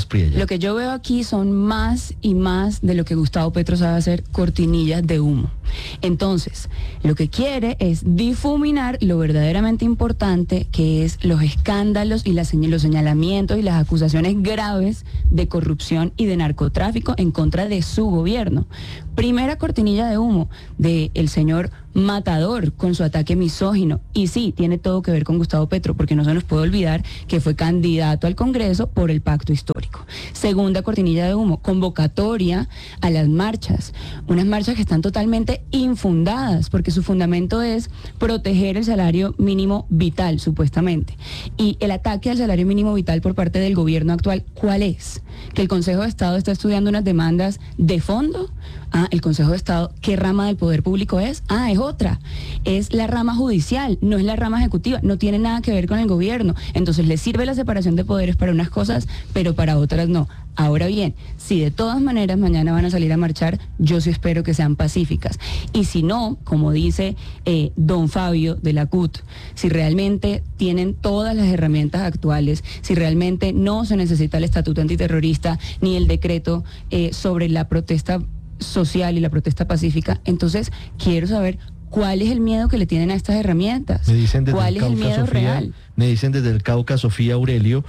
Asprilla.
Lo que yo veo aquí son más y más de lo que Gustavo Petro sabe hacer, cortinillas de humo. Entonces, lo que quiere es difuminar lo verdaderamente importante, que es los escándalos y las, los señalamientos y las acusaciones graves de corrupción y de narcotráfico en contra de su gobierno. Primera cortinilla de humo del señor Matador con su ataque misógino. Y sí, tiene todo que ver con Gustavo Petro, porque no se nos puede olvidar que fue candidato al Congreso por el pacto histórico. Segunda cortinilla de humo, convocatoria a las marchas. Unas marchas que están totalmente infundadas, porque su fundamento es proteger el salario mínimo vital, supuestamente. Y el ataque al salario mínimo vital por parte del gobierno actual, ¿cuál es? Que el Consejo de Estado está estudiando unas demandas de fondo. Ah, el Consejo de Estado, ¿qué rama del poder público es? Ah, es otra. Es la rama judicial, no es la rama ejecutiva, no tiene nada que ver con el gobierno. Entonces le sirve la separación de poderes para unas cosas, pero para otras no. Ahora bien, si de todas maneras mañana van a salir a marchar, yo sí espero que sean pacíficas. Y si no, como dice eh, don Fabio de la C U T, si realmente tienen todas las herramientas actuales, si realmente no se necesita el estatuto antiterrorista ni el decreto eh, sobre la protesta social y la protesta pacífica, entonces quiero saber cuál es el miedo que le tienen a estas herramientas.
Me dicen desde
¿Cuál
el
es el
Cauca,
miedo
Sofía,
real?
Me dicen desde el Cauca, Sofía Aurelio,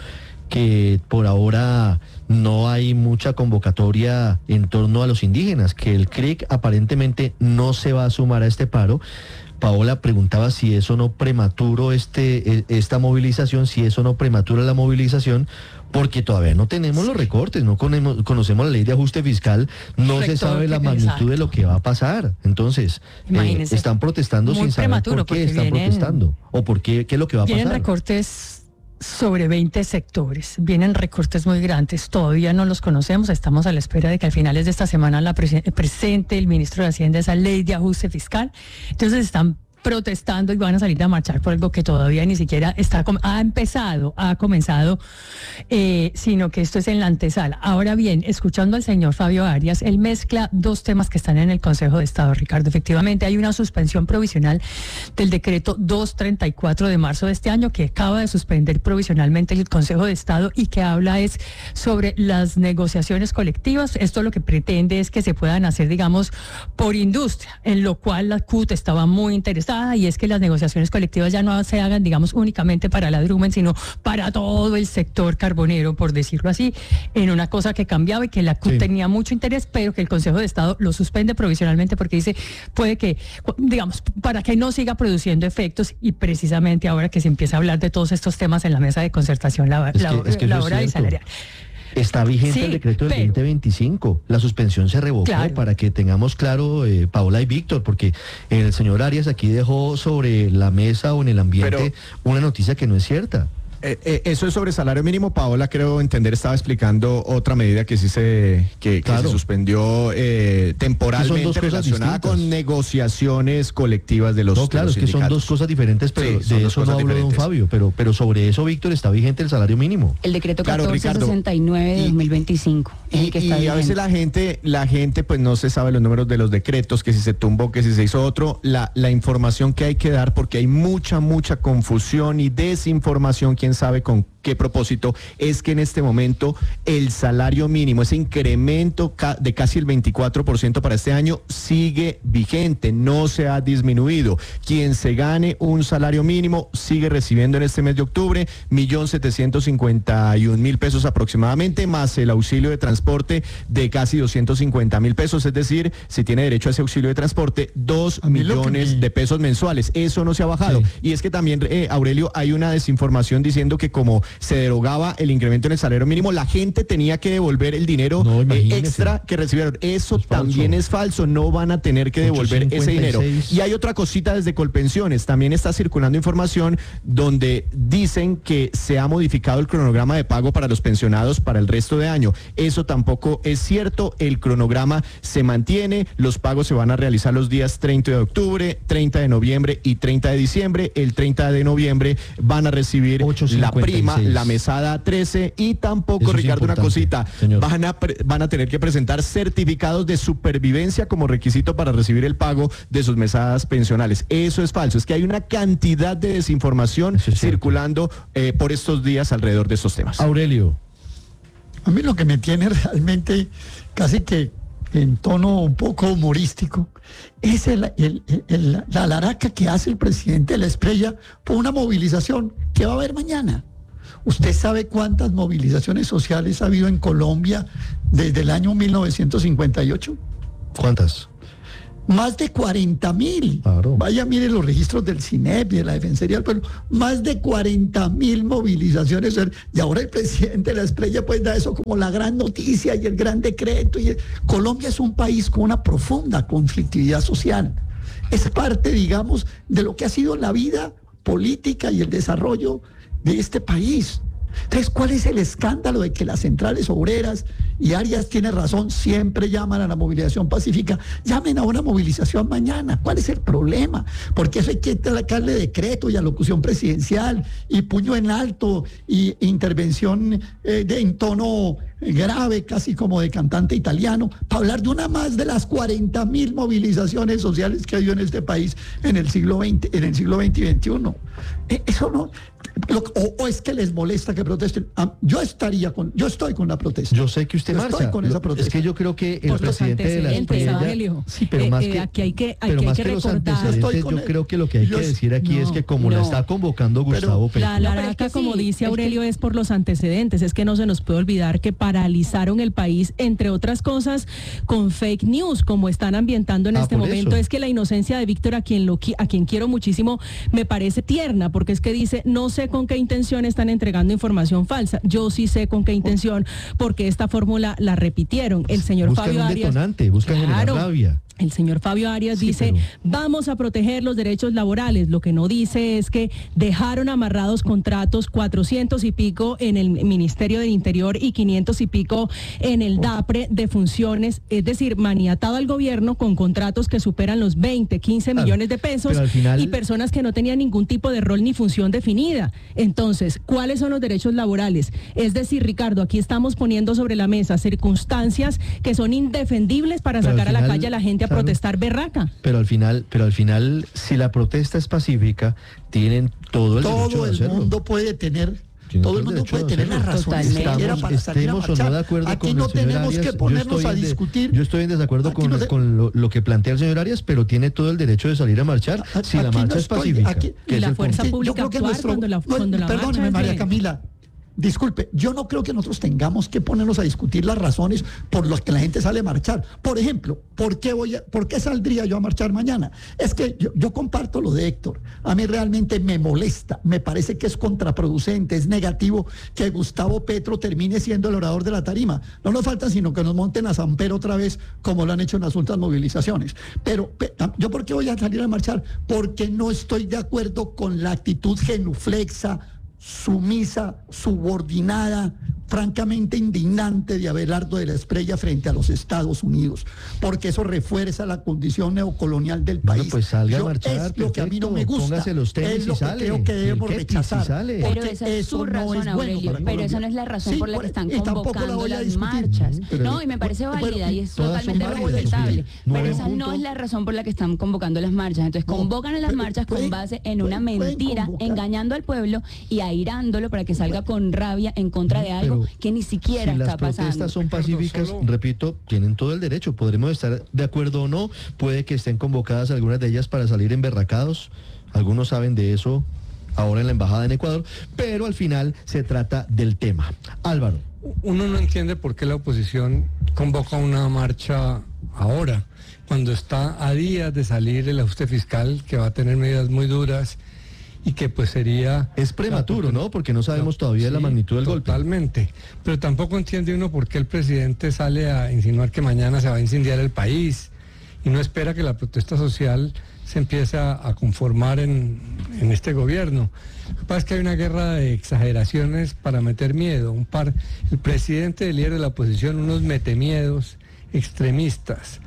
que por ahora no hay mucha convocatoria en torno a los indígenas, que el C R I C aparentemente no se va a sumar a este paro. Paola preguntaba si eso no prematuro este, esta movilización, si eso no prematura la movilización, porque todavía no tenemos los recortes, no conocemos, conocemos la ley de ajuste fiscal, no se sabe la magnitud de lo que va a pasar. Entonces, eh, están protestando sin saber por qué están
vienen,
protestando o por qué, qué es lo que va a pasar.
Vienen recortes sobre veinte sectores, vienen recortes muy grandes, todavía no los conocemos, estamos a la espera de que al finales de esta semana la prese- presente el ministro de Hacienda esa ley de ajuste fiscal. Entonces están protestando y van a salir a marchar por algo que todavía ni siquiera está ha empezado, ha comenzado, eh, sino que esto es en la antesala. Ahora bien, escuchando al señor Fabio Arias, él mezcla dos temas que están en el Consejo de Estado, Ricardo. Efectivamente, hay una suspensión provisional del decreto doscientos treinta y cuatro de marzo de este año que acaba de suspender provisionalmente el Consejo de Estado y que habla es sobre las negociaciones colectivas. Esto lo que pretende es que se puedan hacer, digamos, por industria, en lo cual la C U T estaba muy interesada, y es que las negociaciones colectivas ya no se hagan, digamos, únicamente para la Drumen, sino para todo el sector carbonero, por decirlo así, en una cosa que cambiaba y que la C U T sí. tenía mucho interés, pero que el Consejo de Estado lo suspende provisionalmente porque dice, puede que, digamos, para que no siga produciendo efectos, y precisamente ahora que se empieza a hablar de todos estos temas en la mesa de concertación laboral, es que, es que laboral y salarial.
Está vigente sí, el decreto del pero, veinte veinticinco. La suspensión se revocó, claro, para que tengamos claro, eh, Paola y Víctor, porque el señor Arias aquí dejó sobre la mesa o en el ambiente pero, una noticia que no es cierta.
Eh, eh, eso es sobre salario mínimo. Paola, creo entender, estaba explicando otra medida que sí se que, claro. que se suspendió eh, temporalmente relacionada distintas. con negociaciones colectivas de los
No, claro,
de los
es que son dos cosas diferentes, pero sí, de eso no habló diferentes. don Fabio, pero, pero sobre eso, Víctor, está vigente el salario mínimo.
El decreto catorce sesenta y nueve de dos mil veinticinco.
Y, el que está y a veces la gente, la gente pues no se sabe los números de los decretos, que si se tumbó, que si se hizo otro, la, la información que hay que dar, porque hay mucha, mucha confusión y desinformación, quién sabe con qué propósito, es que en este momento el salario mínimo, ese incremento de casi el veinticuatro por ciento para este año, sigue vigente, no se ha disminuido. Quien se gane un salario mínimo sigue recibiendo en este mes de octubre millón setecientos cincuenta y un mil pesos aproximadamente, más el auxilio de transporte de casi doscientos cincuenta mil pesos, es decir, si tiene derecho a ese auxilio de transporte, dos millones me... de pesos mensuales. Eso no se ha bajado. Sí. Y es que también, eh, Aurelio, hay una desinformación diciendo que como se derogaba el incremento en el salario mínimo, la gente tenía que devolver el dinero no, eh, extra que recibieron. Eso es también falso. es falso, no van a tener que devolver ese dinero. Y hay otra cosita desde Colpensiones, también está circulando información donde dicen que se ha modificado el cronograma de pago para los pensionados para el resto de año. Eso tampoco es cierto, el cronograma se mantiene, los pagos se van a realizar los días treinta de octubre, treinta de noviembre y treinta de diciembre. El treinta de noviembre van a recibir la prima, la mesada trece, y tampoco, Eso Ricardo, una cosita, van a, van a tener que presentar certificados de supervivencia como requisito para recibir el pago de sus mesadas pensionales. Eso es falso, es que hay una cantidad de desinformación circulando eh, por estos días alrededor de estos temas.
Aurelio.
A mí lo que me tiene realmente casi que en tono un poco humorístico es el, el, el, la laraca que hace el presidente de la Espriella por una movilización que va a haber mañana. ¿Usted sabe cuántas movilizaciones sociales ha habido en Colombia desde el año mil novecientos cincuenta y ocho?
¿Cuántas?
Más de cuarenta mil. Claro. Vaya, mire los registros del CINEP y de la Defensoría del Pueblo. Más de cuarenta mil movilizaciones. Y ahora el presidente de la Espriella pues da eso como la gran noticia y el gran decreto. Y el... Colombia es un país con una profunda conflictividad social. Es parte, digamos, de lo que ha sido la vida política y el desarrollo de este país. Entonces, ¿cuál es el escándalo de que las centrales obreras, y Arias tiene razón, siempre llaman a la movilización pacífica? Llamen a una movilización mañana. ¿Cuál es el problema? Porque eso hay que sacarle decreto y alocución presidencial y puño en alto y intervención eh, de, en tono grave, casi como de cantante italiano, para hablar de una más de las cuarenta mil movilizaciones sociales que ha habido en este país en el siglo veinte, en el siglo veinte y veintiuno. Eh, eso no... Lo, o, o es que les molesta que protesten. Ah, yo estaría con, yo estoy con la protesta.
Yo sé que usted
yo
marcha.
Estoy con esa protesta.
Es que yo creo que el
Por
presidente de la Espriella, sí, pero
eh,
más
eh,
que,
aquí hay que, hay
pero
que,
más
hay que
que los
recordar.
antecedentes, yo creo que lo que hay
yo,
que decir aquí
no,
es que como
no.
la está convocando Gustavo Petro.
La laraca, es como sí, dice Aurelio, es, que... es por los antecedentes. Es que no se nos puede olvidar que paralizaron el país, entre otras cosas, con fake news, como están ambientando en ah, este momento. Eso. Es que la inocencia de Víctor, a quien lo a quien quiero muchísimo, me parece tierna, porque es que dice, no sé con qué intención están entregando información falsa. Yo sí sé con qué intención, porque esta fórmula la repitieron. El señor
buscan
Fabio
un
Arias.
Detonante, buscan
claro,
generar rabia.
El señor Fabio Arias sí, dice, pero... vamos a proteger los derechos laborales. Lo que no dice es que dejaron amarrados contratos cuatrocientos y pico en el Ministerio del Interior y quinientos y pico en el DAPRE de funciones, es decir, maniatado al gobierno con contratos que superan los veinte, quince claro, millones de pesos final... y personas que no tenían ningún tipo de rol ni función definida. Entonces, ¿cuáles son los derechos laborales? Es decir, Ricardo, aquí estamos poniendo sobre la mesa circunstancias que son indefendibles para pero sacar final... a la calle a la gente a protestar berraca.
Pero al final, pero al final, si la protesta es pacífica, tienen todo el
todo
derecho de hacerlo.
Todo el mundo puede tener,
tienen
todo el mundo puede tener la razón.
Estamos,
para
estemos o no de acuerdo
Aquí
con
no
el señor
tenemos
Arias,
que ponernos a
de,
discutir.
Yo estoy en desacuerdo con, no te... con lo, lo que plantea el señor Arias, pero tiene todo el derecho de salir a marchar a, si la marcha no es pacífica.
Aquí, y la fuerza punto. pública actuar nuestro, cuando la, cuando
no,
la
perdóneme,
marcha
María
de...
Camila. Disculpe, yo no creo que nosotros tengamos que ponernos a discutir las razones por las que la gente sale a marchar. Por ejemplo, ¿por qué, voy a, ¿por qué saldría yo a marchar mañana? Es que yo, yo comparto lo de Héctor. A mí realmente me molesta, me parece que es contraproducente, es negativo que Gustavo Petro termine siendo el orador de la tarima. No nos falta sino que nos monten a San Pedro otra vez, como lo han hecho en las últimas movilizaciones. Pero, ¿yo por qué voy a salir a marchar? Porque no estoy de acuerdo con la actitud genuflexa, sumisa, subordinada, francamente indignante de Abelardo de la Espriella frente a los Estados Unidos, porque eso refuerza la condición neocolonial del país.
Bueno, pues salga
Yo,
a marchar,
es
perfecto,
lo que a mí no me gusta,
póngase los tenis
es lo
y
que
sale,
creo que debemos rechazar.
Sale.
Pero esa es su razón, no Aurelio, es pero esa no es la razón sí, por la que están convocando la las marchas. Pero, no, y me parece válida bueno, y es totalmente respetable, pero esa punto. no es la razón por la que están convocando las marchas. Entonces no, convocan a las marchas con pueden, base en una pueden, mentira, pueden engañando al pueblo y airándolo para que salga con rabia en contra de algo pero que ni siquiera
si
está pasando.
Las protestas son pacíficas, solo... repito, tienen todo el derecho. Podremos estar de acuerdo o no, puede que estén convocadas algunas de ellas para salir emberracados. Algunos saben de eso ahora en la embajada en Ecuador, pero al final se trata del tema. Álvaro.
Uno no entiende por qué la oposición convoca una marcha ahora, cuando está a días de salir el ajuste fiscal, que va a tener medidas muy duras y que pues sería...
Es prematuro, ¿no? Porque no sabemos no, todavía sí, la magnitud del golpe.
Totalmente. Pero tampoco entiende uno por qué el presidente sale a insinuar que mañana se va a incendiar el país y no espera que la protesta social se empiece a, a conformar en, en este gobierno. Lo que pasa es que hay una guerra de exageraciones para meter miedo. Un par, el presidente, el líder de la oposición, unos metemiedos extremistas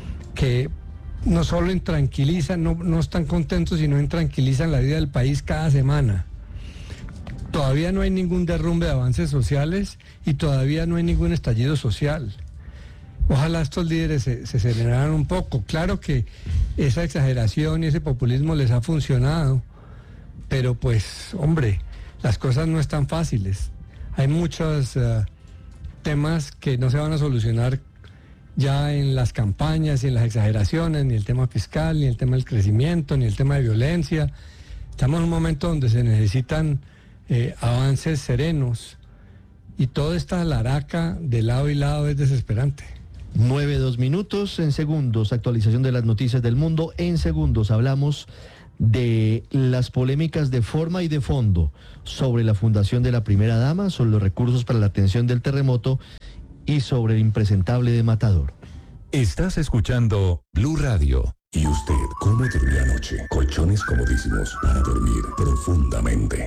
que no solo intranquilizan, no, no están contentos, sino intranquilizan la vida del país cada semana. Todavía no hay ningún derrumbe de avances sociales y todavía no hay ningún estallido social. Ojalá estos líderes se, se serenaran un poco. Claro que esa exageración y ese populismo les ha funcionado, pero pues, hombre, las cosas no están fáciles. Hay muchas uh, temas que no se van a solucionar ya en las campañas y en las exageraciones, ni el tema fiscal, ni el tema del crecimiento, ni el tema de violencia. Estamos en un momento donde se necesitan eh, avances serenos y toda esta laraca de lado y lado es desesperante.
Nueve, dos minutos, en segundos, actualización de las noticias del mundo. En segundos hablamos de las polémicas de forma y de fondo sobre la fundación de la primera dama, sobre los recursos para la atención del terremoto y sobre el impresentable de Matador.
Estás escuchando Blue Radio.
¿Y usted cómo durmió anoche? Colchones comodísimos para dormir profundamente.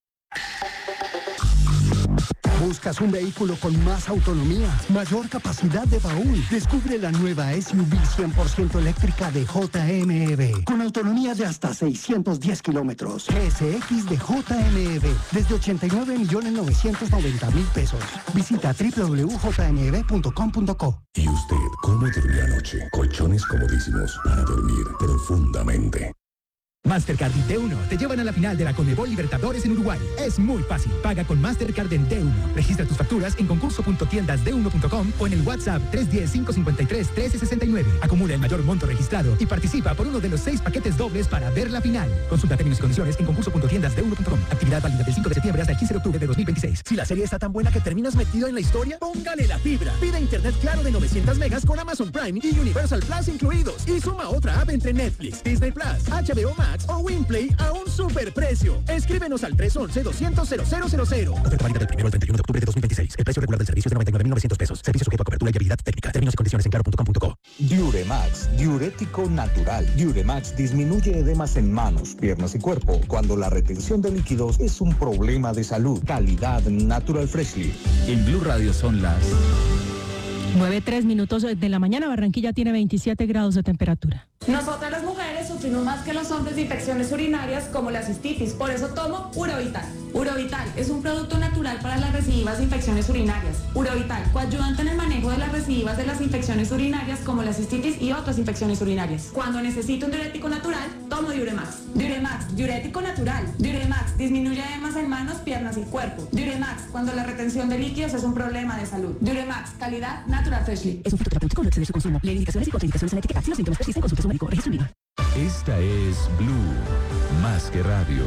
¿Buscas un vehículo con más autonomía, mayor capacidad de baúl? Descubre la nueva S U V cien por ciento eléctrica de J M E con autonomía de hasta seiscientos diez kilómetros. G S X de J M E desde ochenta y nueve millones novecientos noventa mil pesos. Visita doble u doble u doble u punto j m e v punto com punto co.
¿Y usted cómo durmió anoche? Colchones comodísimos para dormir profundamente.
Mastercard y D uno te llevan a la final de la Conmebol Libertadores en Uruguay. Es muy fácil. Paga con Mastercard en D uno. Registra tus facturas en concurso punto tiendas d uno punto com o en el WhatsApp tres uno cero, cinco cinco tres, uno tres seis nueve. Acumula el mayor monto registrado y participa por uno de los seis paquetes dobles para ver la final. Consulta términos y condiciones en concurso punto tiendas d uno punto com. Actividad válida del cinco de septiembre hasta el quince de octubre de dos mil veintiséis.
Si la serie está tan buena que terminas metido en la historia, póngale la fibra. Pide internet claro de novecientos megas con Amazon Prime y Universal Plus incluidos. Y suma otra app entre Netflix, Disney Plus, H B O Max o Winplay a un superprecio. Escríbenos al tres once, doscientos, cero cero cero cero.
Oferta válida del primero al treinta y uno de octubre de dos mil veintiséis. El precio regular del servicio es de noventa y nueve mil novecientos pesos. Servicio sujeto a cobertura y habilidad técnica. Términos y condiciones en claro punto com punto co.
Diuremax, diurético natural. Diuremax disminuye edemas en manos, piernas y cuerpo cuando la retención de líquidos es un problema de salud. Calidad Natural Freshly.
En Blue Radio son las
nueve, tres minutos de la mañana. Barranquilla tiene veintisiete grados de temperatura.
Nosotras las mujeres sufrimos más que los hombres de infecciones urinarias como la cistitis, por eso tomo Urovital. Urovital es un producto natural para las recidivas de infecciones urinarias. Urovital, coayudante en el manejo de las recidivas de las infecciones urinarias como la cistitis y otras infecciones urinarias. Cuando necesito un diurético natural, tomo Diuremax. Diuremax, diurético natural. Diuremax, disminuye edemas en manos, piernas y cuerpo. Diuremax, cuando la retención de líquidos es un problema de salud. Diuremax, calidad Natural Freshly.
Es un fitoterapéutico, no excede su consumo. Lee indicaciones y contraindicaciones en la etiqueta. Si los síntomas persisten, consulte a su médico. Registro en línea.
Esta es Blue, más que radio.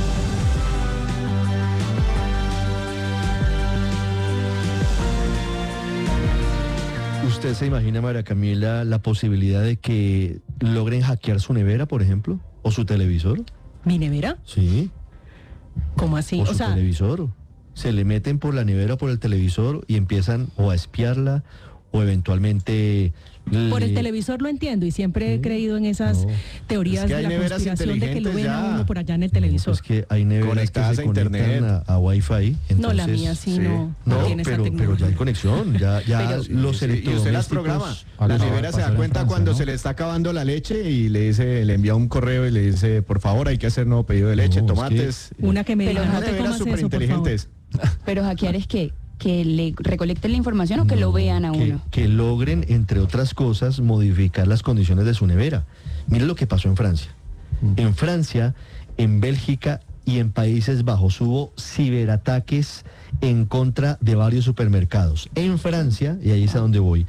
¿Usted se imagina, María Camila, la posibilidad de que logren hackear su nevera, por ejemplo? ¿O su televisor?
¿Mi nevera?
Sí.
¿Cómo así?
O,
o
su
sea,
televisor. Se le meten por la nevera o por el televisor y empiezan o a espiarla o eventualmente...
Por el televisor lo entiendo y siempre he creído en esas no. teorías es que de la conspiración de que lo ven ya. a uno por allá en el televisor.
No, es que hay neveras que se conectan a, a Wi-Fi. Entonces,
no, la mía sí, sí. no, no, no tiene
pero,
esa
pero ya hay conexión, ya, ya
pero,
los
sí,
electrodomésticos...
Y usted las programa. La nevera se da cuenta Francia, cuando ¿no? se le está acabando la leche y le dice, le envía un correo y le dice, por favor, hay que hacer nuevo pedido de leche, no, tomates.
Es que una que me diga, no te comas eso, por favor.
Pero hackear es que que le recolecten la información o que no, lo vean a
que,
uno.
Que logren, entre otras cosas, modificar las condiciones de su nevera. Mire lo que pasó en Francia. Mm. En Francia, en Bélgica y en Países Bajos hubo ciberataques en contra de varios supermercados. En Francia, y ahí es a donde voy,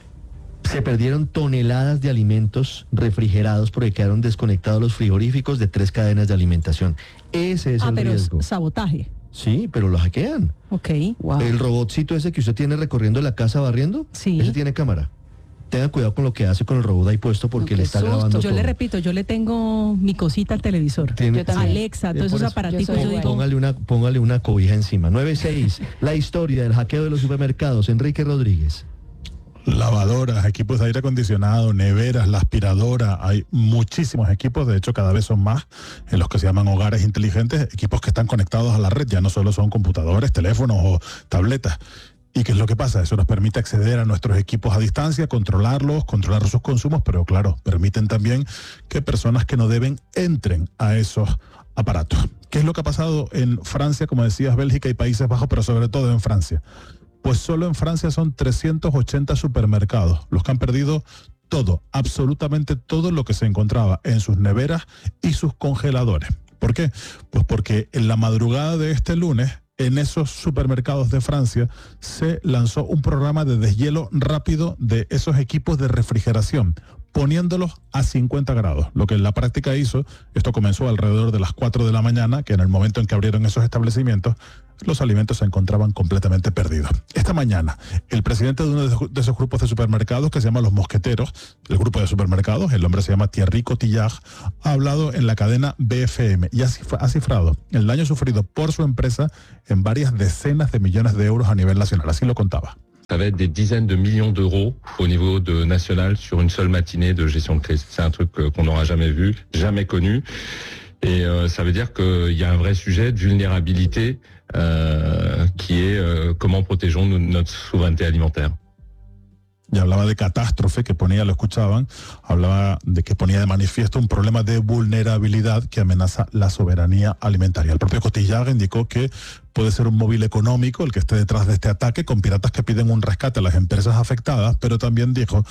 se perdieron toneladas de alimentos refrigerados porque quedaron desconectados los frigoríficos de tres cadenas de alimentación. Ese es
ah,
el
pero
riesgo.
Es sabotaje.
Sí, pero lo hackean.
Ok.
Wow. El robotcito ese que usted tiene recorriendo la casa barriendo,
sí.
ese tiene cámara. Tenga cuidado con lo que hace con el robot ahí puesto porque no, le está susto. grabando
Yo
todo.
le repito, yo le tengo mi cosita al televisor.
Tiene,
yo Alexa, todos esos aparaticos. Yo, yo digo...
póngale, una, póngale una cobija encima. nueve seis, la historia del hackeo de los supermercados. Enrique Rodríguez.
Lavadoras, equipos de aire acondicionado, neveras, la aspiradora, hay muchísimos equipos, de hecho cada vez son más en los que se llaman hogares inteligentes, equipos que están conectados a la red, ya no solo son computadores, teléfonos o tabletas. ¿Y qué es lo que pasa? Eso nos permite acceder a nuestros equipos a distancia, controlarlos, controlar sus consumos, pero claro, permiten también que personas que no deben entren a esos aparatos. ¿Qué es lo que ha pasado en Francia, como decías, Bélgica y Países Bajos, pero sobre todo en Francia? Pues solo en Francia son trescientos ochenta supermercados los que han perdido todo, absolutamente todo lo que se encontraba en sus neveras y sus congeladores. ¿Por qué? Pues porque en la madrugada de este lunes en esos supermercados de Francia se lanzó un programa de deshielo rápido de esos equipos de refrigeración, poniéndolos a cincuenta grados. Lo que en la práctica hizo, esto comenzó alrededor de las cuatro de la mañana, que en el momento en que abrieron esos establecimientos, los alimentos se encontraban completamente perdidos. Esta mañana, el presidente de uno de esos grupos de supermercados, que se llama Los Mosqueteros, el grupo de supermercados, el hombre se llama Thierry Cotillard, ha hablado en la cadena B F M y ha cifrado el daño sufrido por su empresa en varias decenas de millones de euros a nivel nacional. Así lo contaba.
Ça va être des dizaines de millions d'euros au niveau de national sur une seule matinée de gestion de crise. C'est un truc qu'on n'aura jamais vu, jamais connu. Et euh, ça veut dire qu'il y a un vrai sujet de vulnérabilité euh, qui est euh, comment protégeons notre souveraineté alimentaire.
Y hablaba de catástrofe que ponía, lo escuchaban, hablaba de que ponía de manifiesto un problema de vulnerabilidad que amenaza la soberanía alimentaria. El propio Cotillard indicó que puede ser un móvil económico el que esté detrás de este ataque, con piratas que piden un rescate a las empresas afectadas, pero también dijo